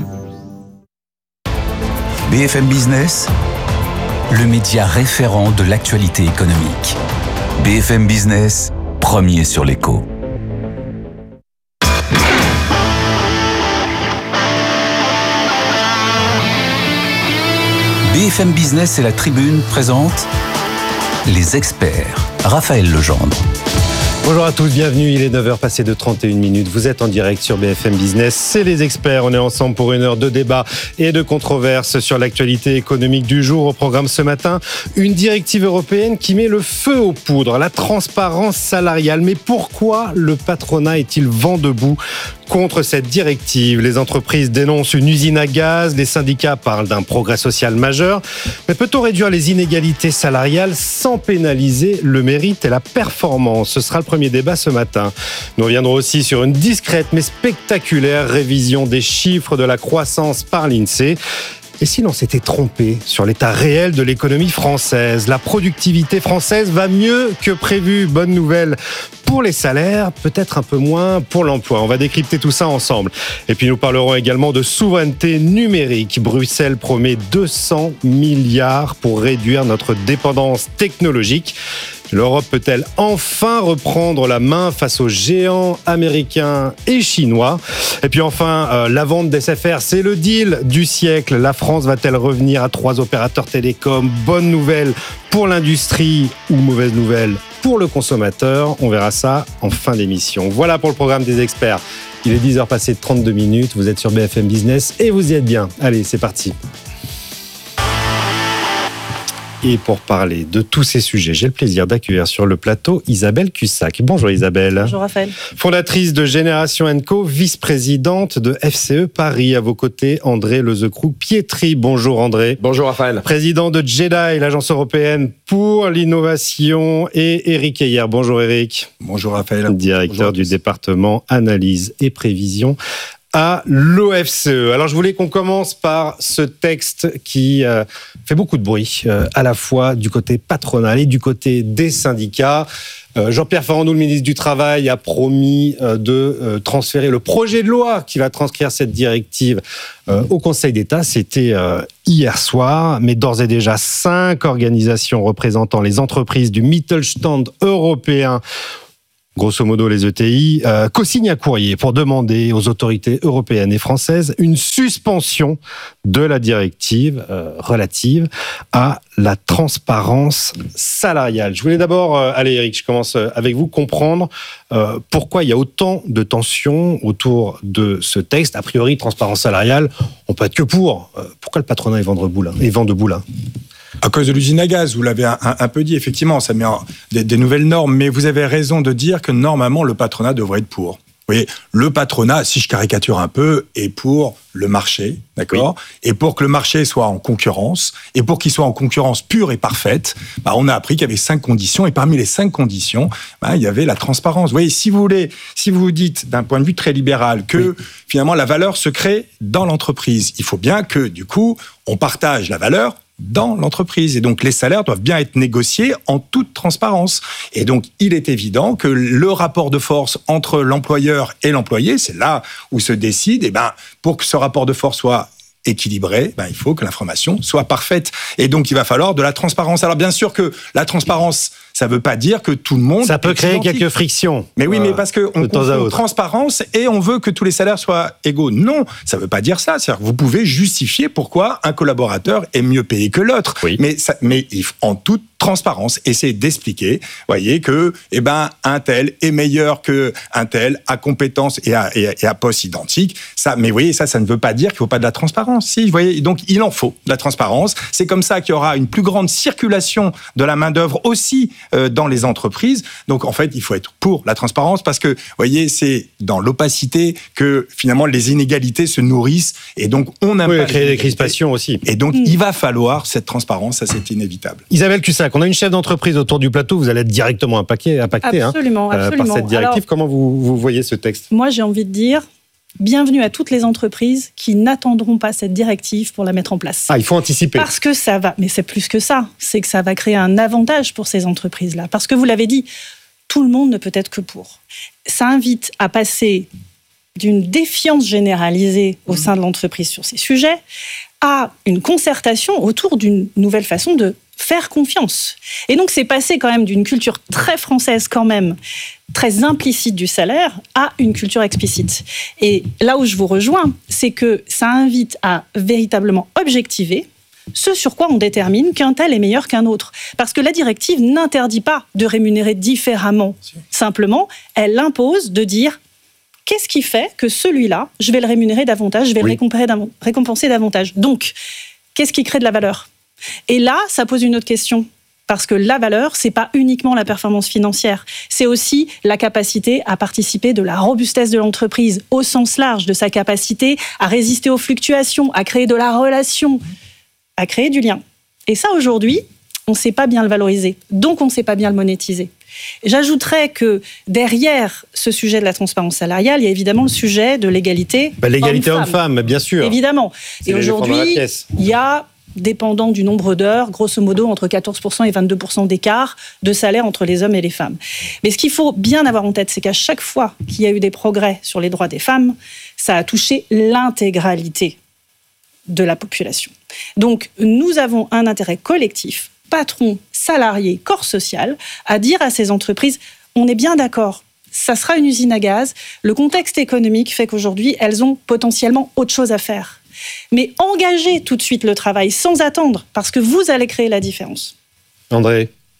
B F M Business, le média référent de l'actualité économique. B F M Business, premier sur l'écho. B F M Business et la Tribune présentent les experts. Raphaël Legendre. Bonjour à tous, bienvenue, il est neuf heures passées de trente et une minutes, vous êtes en direct sur B F M Business, c'est les experts, on est ensemble pour une heure de débat et de controverse sur l'actualité économique du jour. Au programme ce matin, une directive européenne qui met le feu aux poudres, la transparence salariale. Mais pourquoi le patronat est-il vent debout contre cette directive? Les entreprises dénoncent une usine à gaz, les syndicats parlent d'un progrès social majeur. Mais peut-on réduire les inégalités salariales sans pénaliser le mérite et la performance? Ce sera le premier débat ce matin. Nous reviendrons aussi sur une discrète mais spectaculaire révision des chiffres de la croissance par l'INSEE. Et si l'on s'était trompé sur l'état réel de l'économie française? La productivité française va mieux que prévu. Bonne nouvelle pour les salaires, peut-être un peu moins pour l'emploi. On va décrypter tout ça ensemble. Et puis nous parlerons également de souveraineté numérique. Bruxelles promet deux cents milliards pour réduire notre dépendance technologique. L'Europe peut-elle enfin reprendre la main face aux géants américains et chinois? Et puis enfin, euh, la vente d'S F R, c'est le deal du siècle. La France va-t-elle revenir à trois opérateurs télécoms? Bonne nouvelle pour l'industrie ou mauvaise nouvelle pour le consommateur? On verra ça en fin d'émission. Voilà pour le programme des experts. Il est dix heures passées de trente-deux minutes. Vous êtes sur B F M Business et vous y êtes bien. Allez, c'est parti. Et pour parler de tous ces sujets, j'ai le plaisir d'accueillir sur le plateau Isabelle Cussac. Bonjour Isabelle. Bonjour Raphaël. Fondatrice de Génération and Co, vice-présidente de F C E Paris. À vos côtés, André Lezecroux-Pietri. Bonjour André. Bonjour Raphaël. Président de JEDI, l'agence européenne pour l'innovation. Et Éric Heyer. Bonjour Éric. Bonjour Raphaël. Directeur Bonjour du département analyse et prévision à l'O F C E. Alors je voulais qu'on commence par ce texte qui euh, fait beaucoup de bruit, euh, à la fois du côté patronal et du côté des syndicats. Euh, Jean-Pierre Farandou, le ministre du Travail, a promis euh, de euh, transférer le projet de loi qui va transcrire cette directive euh, au Conseil d'État. C'était euh, hier soir, mais d'ores et déjà cinq organisations représentant les entreprises du Mittelstand européen, grosso modo les E T I, euh, co-signent un courrier pour demander aux autorités européennes et françaises une suspension de la directive euh, relative à la transparence salariale. Je voulais d'abord, euh, allez Eric, je commence avec vous, comprendre euh, pourquoi il y a autant de tensions autour de ce texte. A priori, transparence salariale, on peut être que pour. Euh, pourquoi le patronat est vent debout là, est vent debout là ? À cause de l'usine à gaz, vous l'avez un, un, un peu dit, effectivement, ça met en, des, des nouvelles normes, mais vous avez raison de dire que normalement, le patronat devrait être pour. Vous voyez, le patronat, si je caricature un peu, est pour le marché, d'accord ? Oui. Et pour que le marché soit en concurrence, et pour qu'il soit en concurrence pure et parfaite, bah, on a appris qu'il y avait cinq conditions, et parmi les cinq conditions, bah, il y avait la transparence. Vous voyez, si vous voulez, si vous vous dites, d'un point de vue très libéral, que oui. finalement la valeur se crée dans l'entreprise, il faut bien que, du coup, on partage la valeur dans l'entreprise. Et donc, les salaires doivent bien être négociés en toute transparence. Et donc, il est évident que le rapport de force entre l'employeur et l'employé, c'est là où se décide, et ben, pour que ce rapport de force soit équilibré, ben, il faut que l'information soit parfaite. Et donc, il va falloir de la transparence. Alors, bien sûr que la transparence, ça ne veut pas dire que tout le monde... Ça peut créer identique. Quelques frictions. Mais oui, euh, mais parce qu'on confond transparence et on veut que tous les salaires soient égaux. Non, ça ne veut pas dire ça. C'est-à-dire que vous pouvez justifier pourquoi un collaborateur est mieux payé que l'autre. Oui. Mais, ça, mais en toute transparence, essayer d'expliquer, voyez, que eh ben, un tel est meilleur qu'un tel, à compétence et à, et, à, et à poste identique. Ça, mais vous voyez, ça, ça ne veut pas dire qu'il ne faut pas de la transparence. Si, vous voyez, donc il en faut de la transparence. C'est comme ça qu'il y aura une plus grande circulation de la main-d'œuvre aussi euh, dans les entreprises. Donc, en fait, il faut être pour la transparence parce que, vous voyez, c'est dans l'opacité que, finalement, les inégalités se nourrissent et donc on n'a oui, pas... créer des crispations aussi. Et donc, mmh. il va falloir cette transparence, ça, c'est inévitable. Isabelle Cussac, on a une chef d'entreprise autour du plateau, vous allez être directement impacté, impacté absolument, hein, absolument. par cette directive. Alors, comment vous, vous voyez ce texte ? Moi, j'ai envie de dire, bienvenue à toutes les entreprises qui n'attendront pas cette directive pour la mettre en place. Ah, il faut anticiper. Parce que ça va, mais c'est plus que ça, c'est que ça va créer un avantage pour ces entreprises-là. Parce que vous l'avez dit, tout le monde ne peut être que pour. Ça invite à passer d'une défiance généralisée au sein de l'entreprise sur ces sujets à une concertation autour d'une nouvelle façon de faire confiance. Et donc, c'est passé quand même d'une culture très française quand même, très implicite du salaire, à une culture explicite. Et là où je vous rejoins, c'est que ça invite à véritablement objectiver ce sur quoi on détermine qu'un tel est meilleur qu'un autre. Parce que la directive n'interdit pas de rémunérer différemment. Simplement, elle impose de dire qu'est-ce qui fait que celui-là, je vais le rémunérer davantage, je vais oui. le récompenser davantage. Donc, qu'est-ce qui crée de la valeur ? Et là, ça pose une autre question. Parce que la valeur, c'est pas uniquement la performance financière. C'est aussi la capacité à participer de la robustesse de l'entreprise, au sens large, de sa capacité à résister aux fluctuations, à créer de la relation, à créer du lien. Et ça, aujourd'hui, on ne sait pas bien le valoriser. Donc, on ne sait pas bien le monétiser. J'ajouterais que derrière ce sujet de la transparence salariale, il y a évidemment le sujet de l'égalité. Bah, l'égalité homme-femme, bien sûr. Évidemment. C'est Et aujourd'hui, il y a, dépendant du nombre d'heures, grosso modo entre quatorze pour cent et vingt-deux pour cent d'écart de salaire entre les hommes et les femmes. Mais ce qu'il faut bien avoir en tête, c'est qu'à chaque fois qu'il y a eu des progrès sur les droits des femmes, ça a touché l'intégralité de la population. Donc, nous avons un intérêt collectif, patrons, salariés, corps social, à dire à ces entreprises, on est bien d'accord, ça sera une usine à gaz, le contexte économique fait qu'aujourd'hui, elles ont potentiellement autre chose à faire. Mais engagez tout de suite le travail sans attendre, parce que vous allez créer la différence. André ?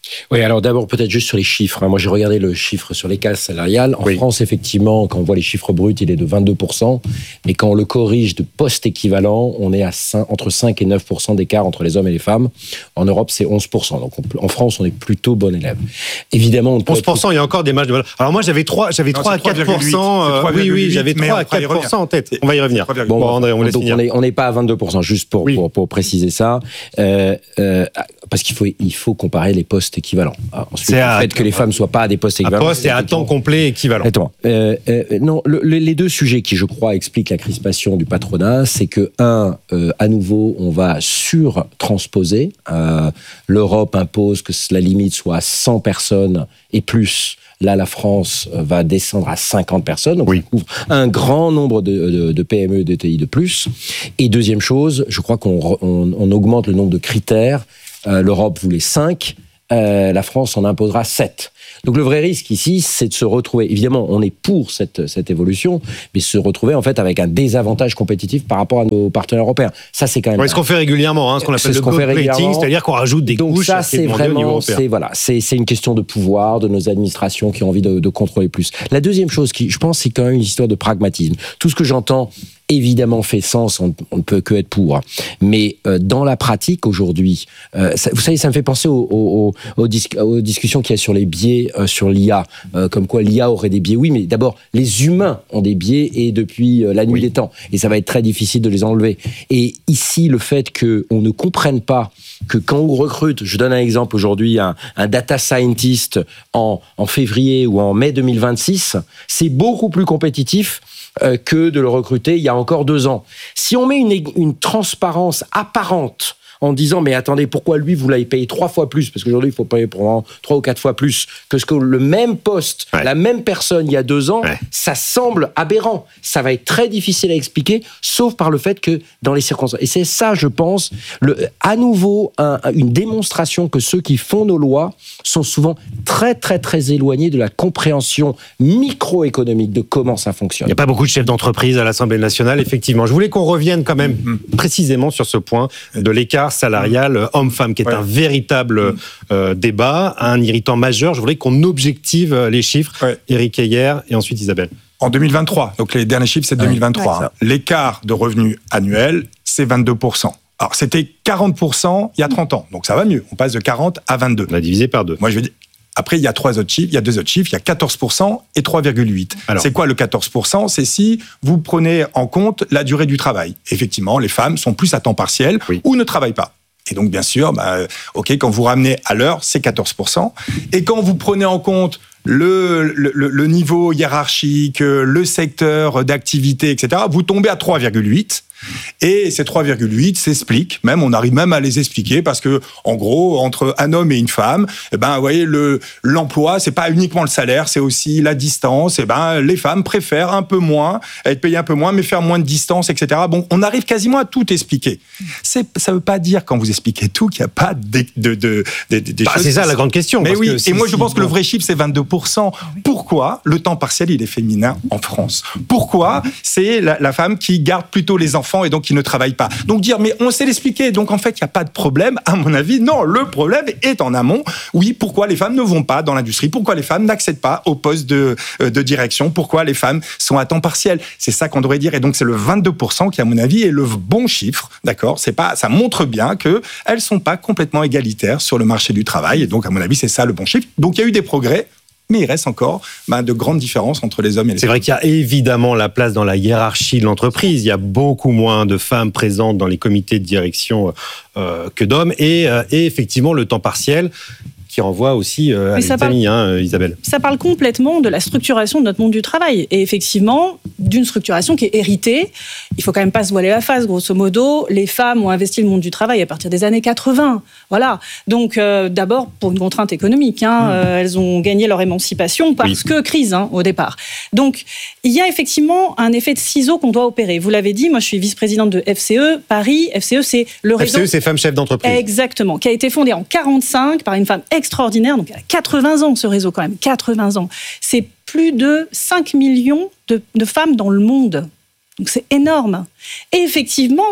Oui, alors d'abord peut-être juste sur les chiffres. Moi j'ai regardé le chiffre sur les classes salariales. En oui. France, effectivement, quand on voit les chiffres bruts, il est de vingt-deux pour cent. Mais quand on le corrige de postes équivalents, on est à cinq, entre cinq et neuf pour cent d'écart entre les hommes et les femmes. En Europe, c'est onze pour cent. Donc on, en France, on est plutôt bon élève. Évidemment, on peut onze pour cent, être... il y a encore des marges de valeur. Alors moi j'avais trois, j'avais non, trois à quatre pour cent. Euh, oui, oui, j'avais trois à quatre pour cent en tête. On va y revenir. Bon, bon André, on laisse donc finir. On n'est pas à vingt-deux pour cent, juste pour, oui. pour, pour préciser ça. Euh, euh, parce qu'il faut, il faut comparer les postes équivalents. Ensuite, le à, fait que les femmes ne soient pas à des postes équivalents. Un poste et à temps complet équivalent. Attends, euh, euh, non, le, les deux sujets qui, je crois, expliquent la crispation du patronat, c'est que, un, euh, à nouveau, on va surtransposer. Euh, L'Europe impose que la limite soit à cent personnes et plus. Là, la France va descendre à cinquante personnes. Donc, oui. on couvre un grand nombre de, de, de P M E et de T I de plus. Et deuxième chose, je crois qu'on on, on augmente le nombre de critères. Euh, L'Europe voulait cinq. Euh, la France en imposera sept. Donc le vrai risque ici, c'est de se retrouver, évidemment, on est pour cette, cette évolution, mais se retrouver en fait avec un désavantage compétitif par rapport à nos partenaires européens. Ça, c'est quand même... Ouais, ce qu'on fait régulièrement, hein, ce qu'on appelle le gold plating, c'est-à-dire qu'on rajoute des Donc couches. Donc ça, c'est vraiment, c'est, voilà, c'est, c'est une question de pouvoir, de nos administrations qui ont envie de, de contrôler plus. La deuxième chose, qui, je pense, c'est quand même une histoire de pragmatisme. Tout ce que j'entends... évidemment fait sens, on, on ne peut que être pour. Mais euh, dans la pratique aujourd'hui, euh, ça, vous savez, ça me fait penser aux, aux, aux, dis- aux discussions qu'il y a sur les biais euh, sur l'I A, euh, comme quoi l'I A aurait des biais. Oui, mais d'abord, les humains ont des biais et depuis euh, la nuit oui. des temps. Et ça va être très difficile de les enlever. Et ici, le fait qu'on ne comprenne pas que quand on recrute, je donne un exemple aujourd'hui, un, un data scientist en, en février ou en mai deux mille vingt-six, c'est beaucoup plus compétitif que de le recruter il y a encore deux ans. Si on met une, une transparence apparente en disant, mais attendez, pourquoi lui, vous l'avez payé trois fois plus, parce qu'aujourd'hui, il faut payer pour trois ou quatre fois plus que ce que le même poste, ouais. la même personne, il y a deux ans, ouais. ça semble aberrant. Ça va être très difficile à expliquer, sauf par le fait que dans les circonstances. Et c'est ça, je pense, le, à nouveau, un, une démonstration que ceux qui font nos lois sont souvent très, très, très éloignés de la compréhension microéconomique de comment ça fonctionne. Il n'y a pas beaucoup de chefs d'entreprise à l'Assemblée nationale, effectivement. Je voulais qu'on revienne quand même mmh. précisément sur ce point de l'écart salarial homme-femme, qui est ouais. un véritable euh, débat, un irritant majeur. Je voudrais qu'on objective les chiffres. Ouais. Éric Heyer et ensuite Isabelle. En deux mille vingt-trois, donc les derniers chiffres, c'est deux mille vingt-trois. Ouais, hein. L'écart de revenus annuel, c'est vingt-deux pour cent. Alors, c'était quarante pour cent il y a trente ans, donc ça va mieux. On passe de quarante à vingt-deux. On a divisé par deux. Moi, je veux dire... Après, il y a trois autres chiffres, il y a deux autres chiffres, il y a quatorze pour cent et trois virgule huit. Alors, c'est quoi le quatorze pour cent ? C'est si vous prenez en compte la durée du travail. Effectivement, les femmes sont plus à temps partiel oui. ou ne travaillent pas. Et donc, bien sûr, bah, ok, quand vous ramenez à l'heure, c'est quatorze pour cent. Et quand vous prenez en compte le, le, le niveau hiérarchique, le secteur d'activité, et cetera, vous tombez à trois virgule huit. Et ces trois virgule huit s'expliquent, même on arrive même à les expliquer parce que en gros entre un homme et une femme, eh ben vous voyez le l'emploi c'est pas uniquement le salaire, c'est aussi la distance. Et eh ben les femmes préfèrent un peu moins, être payées un peu moins, mais faire moins de distance, et cetera. Bon, on arrive quasiment à tout expliquer. C'est ça veut pas dire quand vous expliquez tout qu'il n'y a pas de de de, de, de bah, choses. C'est ça la grande question. Mais oui. Si, et moi je si, pense si, que le vrai chiffre c'est vingt-deux pour cent. Pourquoi le temps partiel il est féminin en France ? Pourquoi c'est la, la femme qui garde plutôt les enfants et donc qui ne travaillent pas. Donc dire, mais on sait l'expliquer, donc en fait, il n'y a pas de problème, à mon avis. Non, le problème est en amont. Oui, pourquoi les femmes ne vont pas dans l'industrie ? Pourquoi les femmes n'accèdent pas au poste de, de direction ? Pourquoi les femmes sont à temps partiel ? C'est ça qu'on devrait dire. Et donc, c'est le vingt-deux pour cent qui, à mon avis, est le bon chiffre. D'accord ? C'est pas, ça montre bien qu'elles ne sont pas complètement égalitaires sur le marché du travail. Et donc, à mon avis, c'est ça le bon chiffre. Donc, il y a eu des progrès. Mais il reste encore bah, de grandes différences entre les hommes et les femmes. C'est vrai qu'il y a évidemment la place dans la hiérarchie de l'entreprise. Il y a beaucoup moins de femmes présentes dans les comités de direction euh, que d'hommes. Et, euh, et effectivement, le temps partiel qui renvoie aussi euh, à l'économie, hein, Isabelle. Ça parle complètement de la structuration de notre monde du travail. Et effectivement, d'une structuration qui est héritée. Il faut quand même pas se voiler la face, grosso modo. Les femmes ont investi le monde du travail à partir des années quatre-vingts. Voilà. Donc, euh, d'abord, pour une contrainte économique. Hein, mmh. euh, elles ont gagné leur émancipation parce oui. que crise, hein, au départ. Donc, il y a effectivement un effet de ciseau qu'on doit opérer. Vous l'avez dit, moi, je suis vice-présidente de F C E Paris. F C E, c'est le réseau... F C E, c'est Femmes Chefs d'entreprise. Exactement. Qui a été fondé en quarante-cinq par une femme extraordinaire. Donc, elle a quatre-vingts ans, ce réseau, quand même. quatre-vingts ans. C'est plus de cinq millions de, de femmes dans le monde. Donc, c'est énorme. Et effectivement,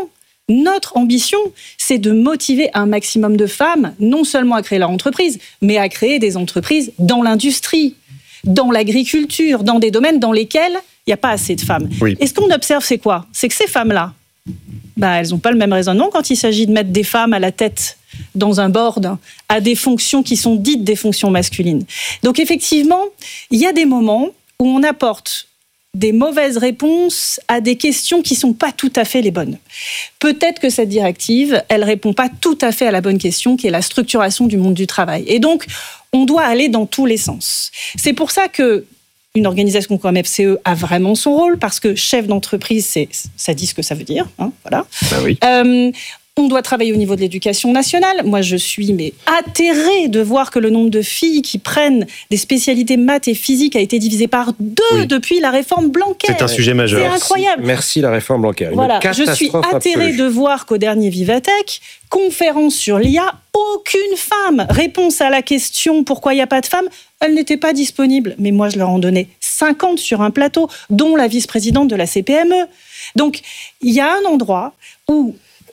Notre ambition, c'est de motiver un maximum de femmes, non seulement à créer leur entreprise, mais à créer des entreprises dans l'industrie, dans l'agriculture, dans des domaines dans lesquels il n'y a pas assez de femmes. Oui. Et ce qu'on observe, c'est quoi ? C'est que ces femmes-là, bah, elles n'ont pas le même raisonnement quand il s'agit de mettre des femmes à la tête dans un board, à des fonctions qui sont dites des fonctions masculines. Donc effectivement, il y a des moments où on apporte des mauvaises réponses à des questions qui ne sont pas tout à fait les bonnes. Peut-être que cette directive, elle ne répond pas tout à fait à la bonne question, qui est la structuration du monde du travail. Et donc, on doit aller dans tous les sens. C'est pour ça que une organisation comme F C E a vraiment son rôle, parce que chef d'entreprise, c'est, ça dit ce que ça veut dire. Hein, voilà. Ben oui. Euh, On doit travailler au niveau de l'éducation nationale. Moi, je suis mais atterrée de voir que le nombre de filles qui prennent des spécialités maths et physique a été divisé par deux oui. depuis la réforme Blanquer. C'est un sujet majeur. C'est incroyable. Merci la réforme Blanquer. Voilà, je suis atterrée absolue. de voir qu'au dernier Vivatech, conférence sur l'I A, aucune femme. Réponse à la question pourquoi il n'y a pas de femmes, elle n'était pas disponible. Mais moi, je leur en donnais cinquante sur un plateau, dont la vice-présidente de la C P M E. Donc, il y a un endroit où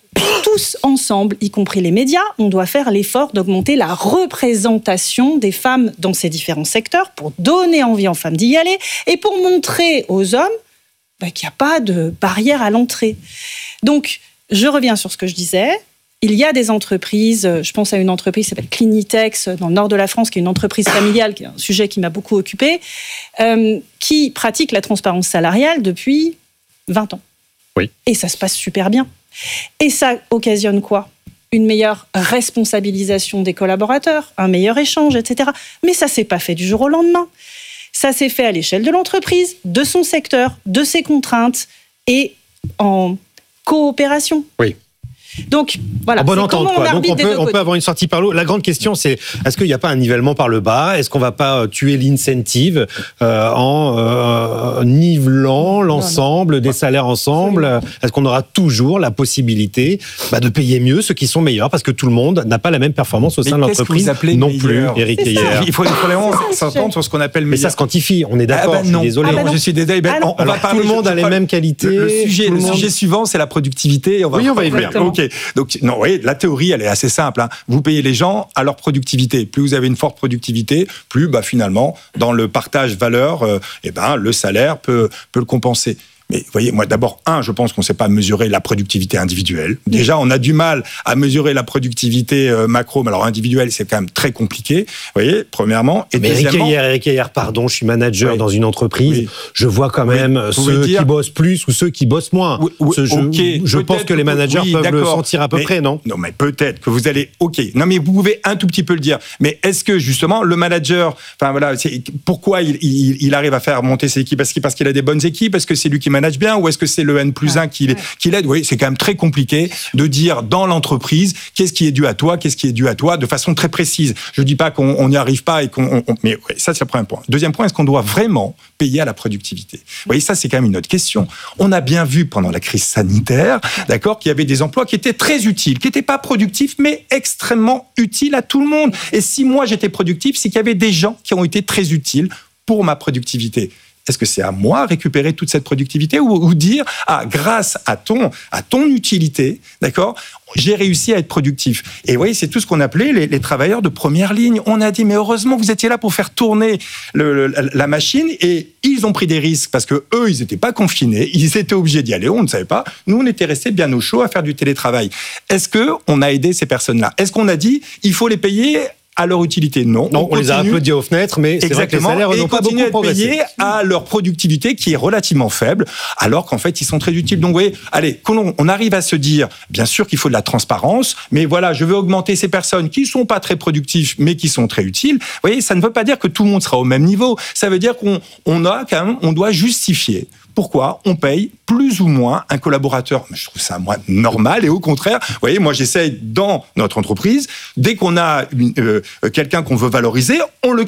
tous ensemble, y compris les médias, on doit faire l'effort d'augmenter la représentation des femmes dans ces différents secteurs pour donner envie aux femmes d'y aller et pour montrer aux hommes bah, qu'il n'y a pas de barrière à l'entrée. Donc, je reviens sur ce que je disais. Il y a des entreprises, je pense à une entreprise qui s'appelle Clinitex, dans le nord de la France, qui est une entreprise familiale, qui est un sujet qui m'a beaucoup occupée, euh, qui pratique la transparence salariale depuis vingt ans. Oui. Et ça se passe super bien. Et ça occasionne quoi ? Une meilleure responsabilisation des collaborateurs, un meilleur échange, et cetera. Mais ça ne s'est pas fait du jour au lendemain. Ça s'est fait à l'échelle de l'entreprise, de son secteur, de ses contraintes et en coopération. Oui. Donc, voilà. En bonne entente, quoi. Donc, on peut, on peut avoir une sortie par le haut. La grande question, c'est est-ce qu'il n'y a pas un nivellement par le bas ? Est-ce qu'on ne va pas tuer l'incentive euh, en euh, nivelant l'ensemble des salaires ensemble ? Absolument. Est-ce qu'on aura toujours la possibilité bah, de payer mieux ceux qui sont meilleurs ? Parce que tout le monde n'a pas la même performance au sein Mais de l'entreprise. Non meilleur. Plus, Éric Heyer. Il faut, il faut vraiment s'entendre sur ce qu'on appelle meilleur. Mais ça se quantifie, on est d'accord. Ah ben non. Je suis désolé. Ah ben non. Je suis désolé. Ben, ah on, on Alors, va parler, tout le monde je, a les mêmes qualités. Le, le sujet, le le sujet suivant, c'est la productivité. On va oui, on va y venir. Ok. Donc, non, oui, la théorie, elle est assez simple. Hein. Vous payez les gens à leur productivité. Plus vous avez une forte productivité, plus, bah, finalement, dans le partage valeur, euh, eh ben, le salaire peut, peut le compenser. Mais vous voyez, moi, d'abord, un, je pense qu'on ne sait pas mesurer la productivité individuelle. Déjà, on a du mal à mesurer la productivité euh, macro, mais alors individuelle, c'est quand même très compliqué. Vous voyez, premièrement. Et mais deuxièmement... Éric Heyer, Éric Heyer, pardon, je suis manager oui. dans une entreprise. Oui. Je vois quand même oui. ceux dire... qui bossent plus ou ceux qui bossent moins. Oui, oui, Ce, je okay. je pense que les managers oui, peuvent le sentir à peu mais, près, non ? Non, mais peut-être que vous allez... OK. Non, mais vous pouvez un tout petit peu le dire. Mais est-ce que, justement, le manager... Enfin, voilà, c'est, pourquoi il, il, il arrive à faire monter ses équipes ? Est-ce parce qu'il a des bonnes équipes ? Est-ce que c'est lui qui manage bien ? Ou est-ce que c'est le N plus un qui, qui l'aide? Oui, c'est quand même très compliqué de dire dans l'entreprise qu'est-ce qui est dû à toi, qu'est-ce qui est dû à toi, de façon très précise. Je ne dis pas qu'on n'y arrive pas, et qu'on, on, mais ouais, ça c'est le premier point. Deuxième point, est-ce qu'on doit vraiment payer à la productivité? Vous voyez, ça c'est quand même une autre question. On a bien vu pendant la crise sanitaire, d'accord, qu'il y avait des emplois qui étaient très utiles, qui n'étaient pas productifs, mais extrêmement utiles à tout le monde. Et si moi j'étais productif, c'est qu'il y avait des gens qui ont été très utiles pour ma productivité. Est-ce que c'est à moi de récupérer toute cette productivité ou, ou dire, ah, grâce à ton, à ton utilité, d'accord, j'ai réussi à être productif. Et vous voyez, c'est tout ce qu'on appelait les, les travailleurs de première ligne. On a dit, mais heureusement, vous étiez là pour faire tourner le, le, la machine, et ils ont pris des risques parce que eux, ils n'étaient pas confinés, ils étaient obligés d'y aller, on ne savait pas. Nous, on était restés bien au chaud à faire du télétravail. Est-ce qu'on a aidé ces personnes-là? Est-ce qu'on a dit, il faut les payer à leur utilité? Non. Non, on, on les a applaudis aux fenêtres, mais c'est vrai que les salaires n'ont pas beaucoup progressé. Et continuer à payer à leur productivité qui est relativement faible, alors qu'en fait, ils sont très utiles. Donc, vous voyez, allez, qu'on on arrive à se dire, bien sûr qu'il faut de la transparence, mais voilà, je veux augmenter ces personnes qui ne sont pas très productives, mais qui sont très utiles. Vous voyez, ça ne veut pas dire que tout le monde sera au même niveau. Ça veut dire qu'on on a quand même, on doit justifier pourquoi on paye plus ou moins un collaborateur. Je trouve ça, moi, normal. Et au contraire, vous voyez, moi, j'essaye dans notre entreprise, dès qu'on a une, euh, quelqu'un qu'on veut valoriser, on le crie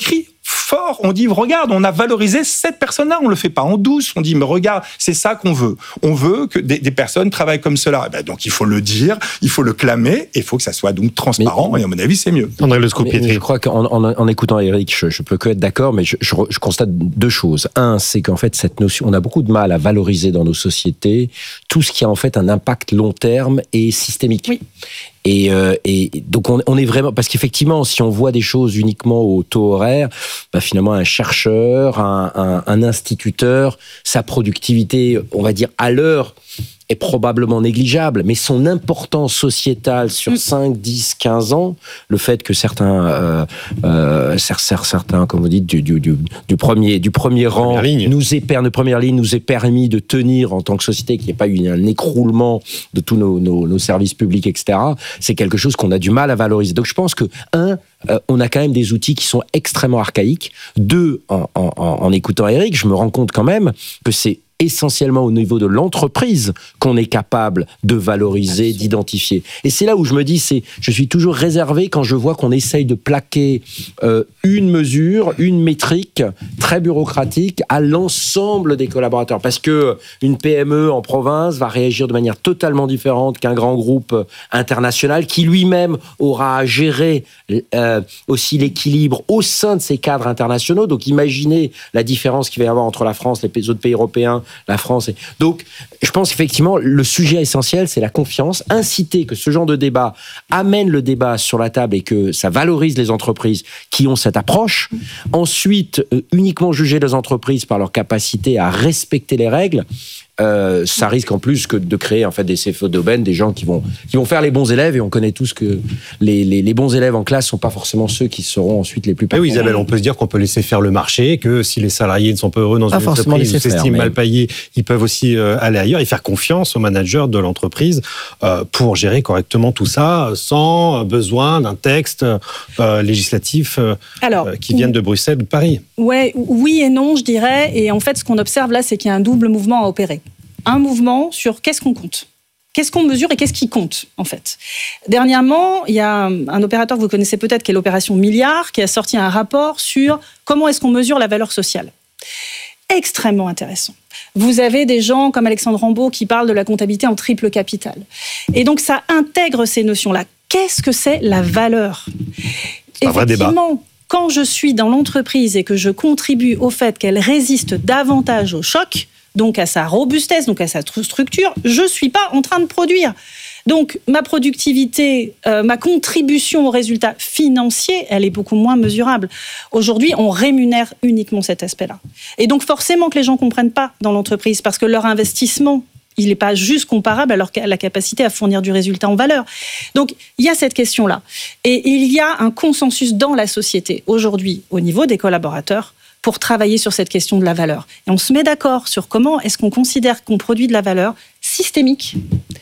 fort, on dit, regarde, on a valorisé cette personne-là, on le fait pas en douce, on dit, mais regarde, c'est ça qu'on veut. On veut que des, des personnes travaillent comme cela. Eh ben, donc il faut le dire, il faut le clamer, et il faut que ça soit donc transparent, mais, et à mon avis, c'est mieux. André Le Scoupietri. Je crois qu'en en, en écoutant Eric, je, je peux que être d'accord, mais je, je, je constate deux choses. Un, c'est qu'en fait, cette notion, on a beaucoup de mal à valoriser dans nos sociétés tout ce qui a en fait un impact long terme et systémique. Oui. Et, euh, et donc on, on est vraiment, parce qu'effectivement, si on voit des choses uniquement au taux horaire, bah finalement un chercheur, un, un, un instituteur, sa productivité, on va dire à l'heure, est probablement négligeable, mais son importance sociétale sur mmh. cinq, dix, quinze ans, le fait que certains, euh, euh, certains, comme vous dites, du, du, du, du premier, du premier rang, nous ait, de première ligne, nous ait permis de tenir en tant que société, qu'il n'y ait pas eu un écroulement de tous nos, nos, nos services publics, et cetera, c'est quelque chose qu'on a du mal à valoriser. Donc je pense que, un, euh, on a quand même des outils qui sont extrêmement archaïques. Deux, en, en, en écoutant Eric, je me rends compte quand même que c'est essentiellement au niveau de l'entreprise qu'on est capable de valoriser, d'identifier. Et c'est là où je me dis, c'est, je suis toujours réservé quand je vois qu'on essaye de plaquer euh, une mesure, une métrique très bureaucratique à l'ensemble des collaborateurs. Parce que une P M E en province va réagir de manière totalement différente qu'un grand groupe international qui lui-même aura à gérer euh, aussi l'équilibre au sein de ces cadres internationaux. Donc imaginez la différence qu'il va y avoir entre la France, les autres pays européens, la France. Et... Donc, je pense qu'effectivement, le sujet essentiel, c'est la confiance. Inciter que ce genre de débat amène le débat sur la table et que ça valorise les entreprises qui ont cette approche. Ensuite, euh, uniquement juger les entreprises par leur capacité à respecter les règles, euh, ça risque en plus que de créer en fait des C F O d'aubaine, des gens qui vont qui vont faire les bons élèves, et on connaît tous que les les, les bons élèves en classe sont pas forcément ceux qui seront ensuite les plus performants. Oui, Isabelle, on peut se dire qu'on peut laisser faire le marché, que si les salariés ne sont pas heureux dans pas une entreprise ou s'estiment mais... mal payés, ils peuvent aussi euh, aller ailleurs et faire confiance aux managers de l'entreprise euh, pour gérer correctement tout ça sans besoin d'un texte euh, législatif euh, Alors, euh, qui vienne de Bruxelles ou de Paris. Ouais, oui et non, je dirais. Et en fait, ce qu'on observe là, c'est qu'il y a un double mouvement à opérer. Un mouvement sur qu'est-ce qu'on compte, qu'est-ce qu'on mesure et qu'est-ce qui compte, en fait. Dernièrement, il y a un opérateur que vous connaissez peut-être, qui est l'opération Milliard, qui a sorti un rapport sur comment est-ce qu'on mesure la valeur sociale. Extrêmement intéressant. Vous avez des gens comme Alexandre Rambaud qui parlent de la comptabilité en triple capital. Et donc, ça intègre ces notions-là. Qu'est-ce que c'est la valeur ? C'est un vrai débat. Quand je suis dans l'entreprise et que je contribue au fait qu'elle résiste davantage au choc, donc à sa robustesse, donc à sa structure, je ne suis pas en train de produire. Donc ma productivité, euh, ma contribution au résultat financier, elle est beaucoup moins mesurable. Aujourd'hui, on rémunère uniquement cet aspect-là. Et donc forcément que les gens ne comprennent pas dans l'entreprise, parce que leur investissement, il n'est pas juste comparable à, leur, à la capacité à fournir du résultat en valeur. Donc, il y a cette question-là. Et il y a un consensus dans la société, aujourd'hui, au niveau des collaborateurs, pour travailler sur cette question de la valeur. Et on se met d'accord sur comment est-ce qu'on considère qu'on produit de la valeur systémique,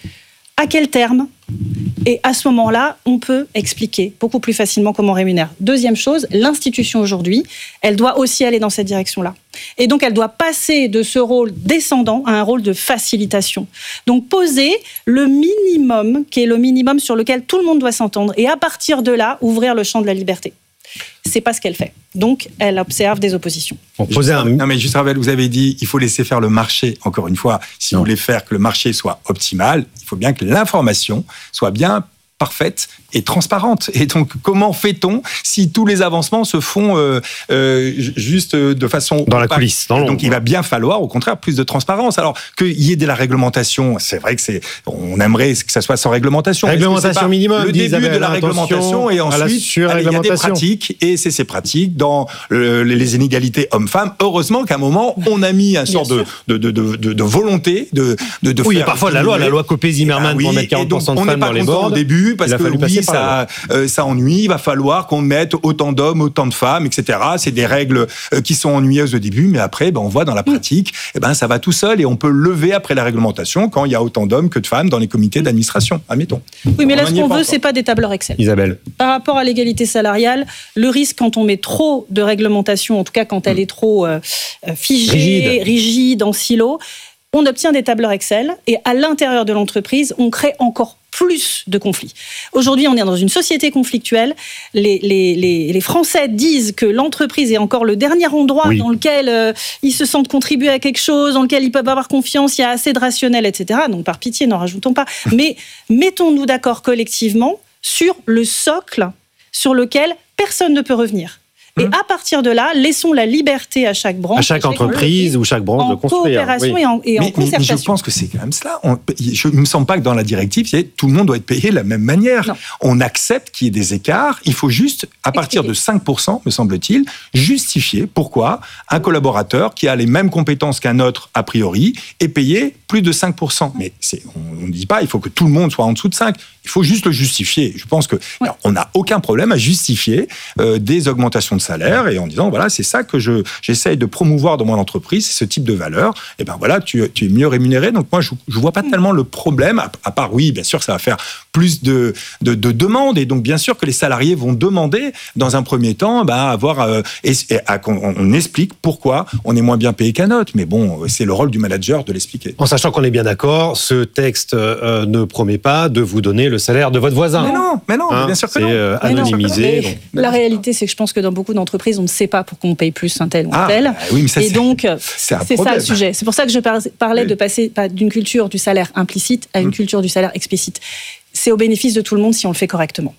à quel terme, et à ce moment-là, on peut expliquer beaucoup plus facilement comment on rémunère. Deuxième chose, l'institution aujourd'hui, elle doit aussi aller dans cette direction-là. Et donc, elle doit passer de ce rôle descendant à un rôle de facilitation. Donc, poser le minimum, qui est le minimum sur lequel tout le monde doit s'entendre, et à partir de là, ouvrir le champ de la liberté. C'est pas ce qu'elle fait. Donc, elle observe des oppositions. On posait un... Non, mais juste Ravel, vous avez dit, il faut laisser faire le marché. Encore une fois, si non. vous voulez faire que le marché soit optimal, il faut bien que l'information soit bien parfaite et transparente. Et donc, comment fait-on si tous les avancements se font euh, euh, juste de façon... Dans la coulisse, dans l'ombre. Donc, il va bien falloir, au contraire, plus de transparence. Alors, qu'il y ait de la réglementation, c'est vrai que c'est... On aimerait que ça soit sans réglementation. Réglementation minimum, le début Isabelle, de la réglementation, et ensuite, allez, il y a des pratiques, et c'est ces pratiques dans le, les inégalités hommes-femmes. Heureusement qu'à un moment, on a mis un sort de, de, de, de, de, de volonté de, de, de oui, faire... Oui, parfois, la loi, la loi Copé-Zimmermann ah, oui, pour mettre quarante pour cent de femmes dans les boards. Au début, parce que oui, ça, euh, ça ennuie, il va falloir qu'on mette autant d'hommes, autant de femmes, et cetera. C'est des règles euh, qui sont ennuyeuses au début, mais après, ben, on voit dans la pratique, eh ben, ça va tout seul et on peut lever après la réglementation quand il y a autant d'hommes que de femmes dans les comités d'administration, admettons. Oui, mais là, ce qu'on veut, c'est pas des tableurs Excel. Isabelle. Par rapport à l'égalité salariale, le risque quand on met trop de réglementation, en tout cas quand elle est trop euh, figée, rigide. rigide, en silo, on obtient des tableurs Excel et à l'intérieur de l'entreprise, on crée encore plus de conflits. Aujourd'hui, on est dans une société conflictuelle. Les, les, les, les Français disent que l'entreprise est encore le dernier endroit oui. dans lequel euh, ils se sentent contribuer à quelque chose, dans lequel ils peuvent avoir confiance, il y a assez de rationnel, et cetera. Donc, par pitié, n'en rajoutons pas. Mais mettons-nous d'accord collectivement sur le socle sur lequel personne ne peut revenir. Et à partir de là, laissons la liberté à chaque branche, à chaque, à chaque entreprise ou chaque branche de construire. En coopération oui. et en, et mais, en concertation. Mais je pense que c'est quand même cela. On, je, il ne me semble pas que dans la directive, c'est, tout le monde doit être payé de la même manière. Non. On accepte qu'il y ait des écarts. Il faut juste, à partir Expliquer. de cinq pour cent, me semble-t-il, justifier pourquoi un collaborateur qui a les mêmes compétences qu'un autre, a priori, est payé plus de cinq pour cent. Mais c'est, on ne dit pas il faut que tout le monde soit en dessous de cinq. Il faut juste le justifier. Je pense qu'on n'a aucun problème à justifier euh, des augmentations de salaire et en disant voilà, c'est ça que je, j'essaye de promouvoir dans mon entreprise, c'est ce type de valeur. Et ben voilà, tu, tu es mieux rémunéré. Donc moi, je ne vois pas tellement le problème, à, à part, oui, bien sûr, ça va faire plus de, de, de demandes. Et donc, bien sûr que les salariés vont demander, dans un premier temps, ben, avoir, euh, et, et, à, qu'on on explique pourquoi on est moins bien payé qu'un autre. Mais bon, c'est le rôle du manager de l'expliquer. En sachant qu'on est bien d'accord, ce texte euh, ne promet pas de vous donner le salaire de votre voisin. Mais non, mais non, hein, bien sûr que c'est non. Euh, anonymisé. Non. Mais la réalité, c'est que je pense que dans beaucoup d'entreprises, on ne sait pas pourquoi on paye plus un tel ou un ah, tel. Bah oui, mais ça, et c'est, donc, c'est, c'est ça le sujet. C'est pour ça que je parlais oui. de passer d'une culture du salaire implicite à une mmh. culture du salaire explicite. C'est au bénéfice de tout le monde si on le fait correctement.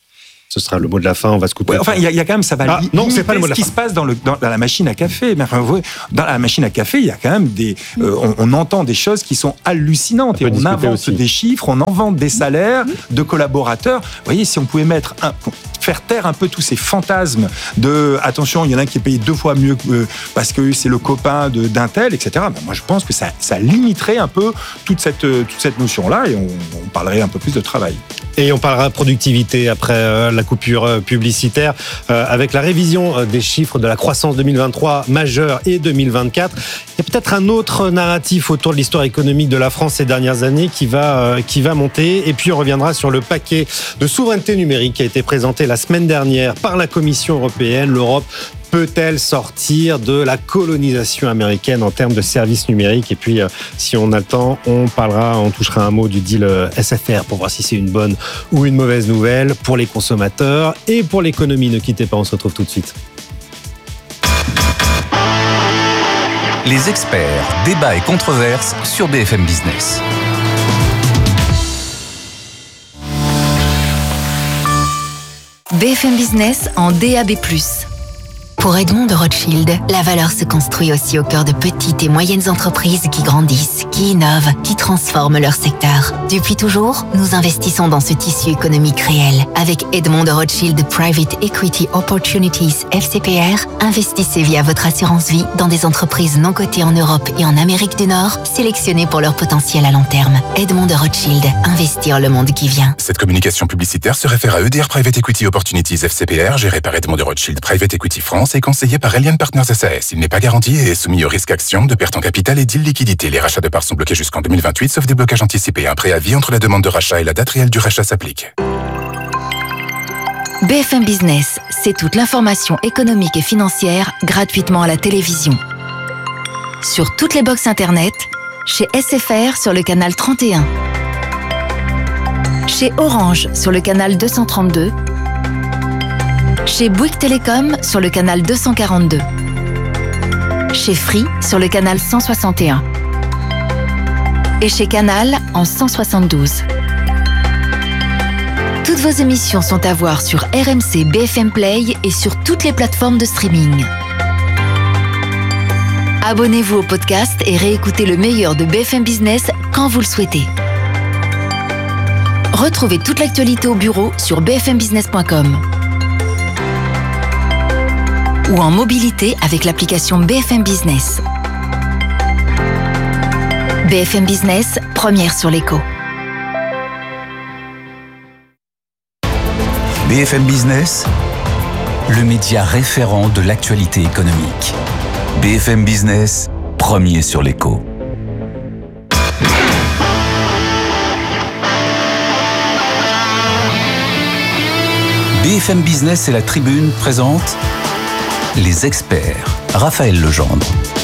Ce sera le mot de la fin, on va se couper. Ouais, enfin, il y, y a quand même, ça va ah, li- non, c'est pas le mot de la ce qui fin. se passe dans, le, dans, dans la machine à café. Mais enfin, dans la machine à café, il y a quand même des, euh, on, on entend des choses qui sont hallucinantes. On et on invente aussi. des chiffres, on invente des salaires de collaborateurs. Vous voyez, si on pouvait mettre un, faire taire un peu tous ces fantasmes de, attention, il y en a un qui est payé deux fois mieux euh, parce que c'est le copain de, d'un tel, et cetera. Ben, moi, je pense que ça, ça limiterait un peu toute cette, toute cette notion-là et on, on parlerait un peu plus de travail. Et on parlera productivité après euh, la coupure euh, publicitaire euh, avec la révision euh, des chiffres de la croissance deux mille vingt-trois majeure et deux mille vingt-quatre. Il y a peut-être un autre narratif autour de l'histoire économique de la France ces dernières années qui va, euh, qui va monter. Et puis on reviendra sur le paquet de souveraineté numérique qui a été présenté la semaine dernière par la Commission européenne. L'Europe peut-elle sortir de la colonisation américaine en termes de services numériques? Et puis, euh, si on a le temps, on parlera, on touchera un mot du deal euh, S F R pour voir si c'est une bonne ou une mauvaise nouvelle pour les consommateurs et pour l'économie. Ne quittez pas, on se retrouve tout de suite. Les experts, débats et controverses sur B F M Business. B F M Business en D A B plus. Pour Edmond de Rothschild, la valeur se construit aussi au cœur de petites et moyennes entreprises qui grandissent, qui innovent, qui transforment leur secteur. Depuis toujours, nous investissons dans ce tissu économique réel. Avec Edmond de Rothschild Private Equity Opportunities F C P R, investissez via votre assurance vie dans des entreprises non cotées en Europe et en Amérique du Nord, sélectionnées pour leur potentiel à long terme. Edmond de Rothschild, investir le monde qui vient. Cette communication publicitaire se réfère à E D R Private Equity Opportunities F C P R, géré par Edmond de Rothschild Private Equity France et conseillé par Elian Partners S A S. Il n'est pas garanti et est soumis au risque action, de perte en capital et d'illiquidité. Les rachats de parts sont bloqués jusqu'en deux mille vingt-huit, sauf déblocage anticipé. Un préavis entre la demande de rachat et la date réelle du rachat s'applique. B F M Business, c'est toute l'information économique et financière gratuitement à la télévision. Sur toutes les box internet, chez S F R sur le canal trente et un, chez Orange sur le canal deux cent trente-deux, chez Bouygues Télécom sur le canal deux cent quarante-deux, chez Free sur le canal cent soixante et un et chez Canal en cent soixante-douze. Toutes vos émissions sont à voir sur R M C B F M Play et sur toutes les plateformes de streaming. Abonnez-vous au podcast et réécoutez le meilleur de B F M Business quand vous le souhaitez. Retrouvez toute l'actualité au bureau sur b f m business point com ou en mobilité avec l'application B F M Business. B F M Business, première sur l'écho. B F M Business, le média référent de l'actualité économique. B F M Business, premier sur l'écho. B F M Business et la Tribune présentent les experts. Raphaël Legendre.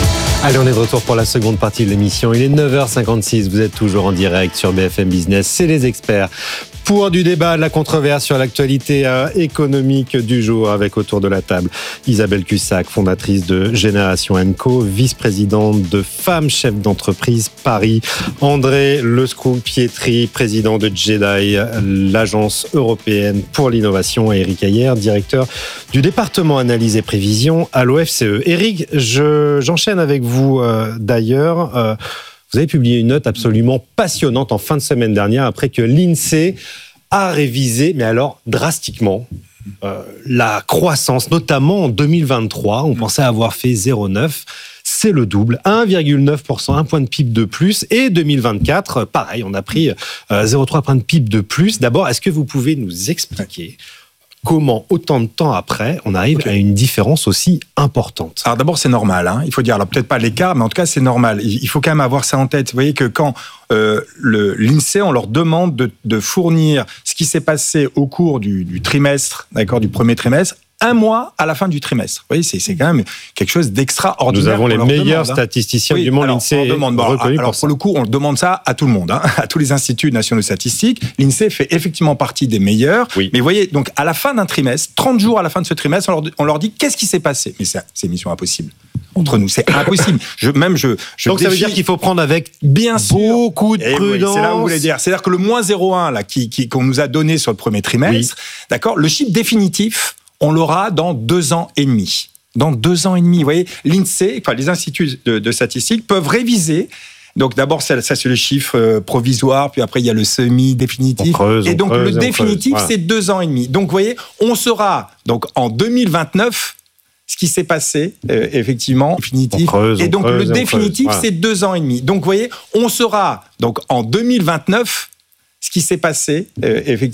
Allez, on est de retour pour la seconde partie de l'émission. Il est neuf heures cinquante-six, vous êtes toujours en direct sur B F M Business. C'est les experts pour du débat, de la controverse sur l'actualité euh, économique du jour, avec autour de la table Isabelle Cussac, fondatrice de Génération and Co, vice-présidente de Femmes Chefs d'entreprise Paris, André Lescroux-Pietri, président de Jedi, l'agence européenne pour l'innovation, et Eric Ayer, directeur du département analyse et prévision à l'O F C E. Eric, je, j'enchaîne avec vous euh, d'ailleurs. Euh, Vous avez publié une note absolument passionnante en fin de semaine dernière après que l'INSEE a révisé, mais alors drastiquement, euh, la croissance, notamment en deux mille vingt-trois. On pensait avoir fait zéro virgule neuf. C'est le double, un virgule neuf pour cent, un point de P I B de plus. Et deux mille vingt-quatre, pareil, on a pris euh, zéro virgule trois point de P I B de plus. D'abord, est-ce que vous pouvez nous expliquer comment, autant de temps après, on arrive okay. à une différence aussi importante? Alors d'abord, c'est normal. Hein. Il faut dire, alors peut-être pas l'écart, mais en tout cas, c'est normal. Il faut quand même avoir ça en tête. Vous voyez que quand euh, le, l'INSEE, on leur demande de, de fournir ce qui s'est passé au cours du, du trimestre, d'accord, du premier trimestre, un mois à la fin du trimestre. Vous voyez, c'est, c'est quand même quelque chose d'extraordinaire. Nous avons les meilleurs demande, statisticiens hein. du monde. Oui, l'INSEE demande, bon, reconnu alors, pour, pour le coup, on demande ça à tout le monde, hein, à tous les instituts nationaux de statistiques. L'INSEE fait effectivement partie des meilleurs. Oui. Mais vous voyez, donc à la fin d'un trimestre, trente jours à la fin de ce trimestre, on leur, on leur dit qu'est-ce qui s'est passé. Mais c'est, c'est mission impossible. Entre nous, c'est impossible. Je, même je, je Donc défie... ça veut dire qu'il faut prendre avec bien sûr beaucoup de prudence. Oui, c'est là où vous voulez dire. C'est-à-dire que le moins zéro virgule un là, qui, qui, qu'on nous a donné sur le premier trimestre, oui. d'accord, le chiffre définitif, on l'aura dans deux ans et demi. Dans deux ans et demi, vous voyez, l'INSEE, enfin les instituts de, de statistiques peuvent réviser. Donc d'abord, ça, ça c'est le chiffre euh, provisoire, puis après il y a le semi-définitif. Creuse, et donc creuse, le définitif, voilà. c'est deux ans et demi. Donc vous voyez, on saura donc en deux mille vingt-neuf ce qui s'est passé, euh, effectivement, définitif. Creuse, et donc creuse, le définitif, voilà. c'est deux ans et demi. Donc vous voyez, on saura donc en deux mille vingt-neuf ce qui s'est passé, euh, effectivement.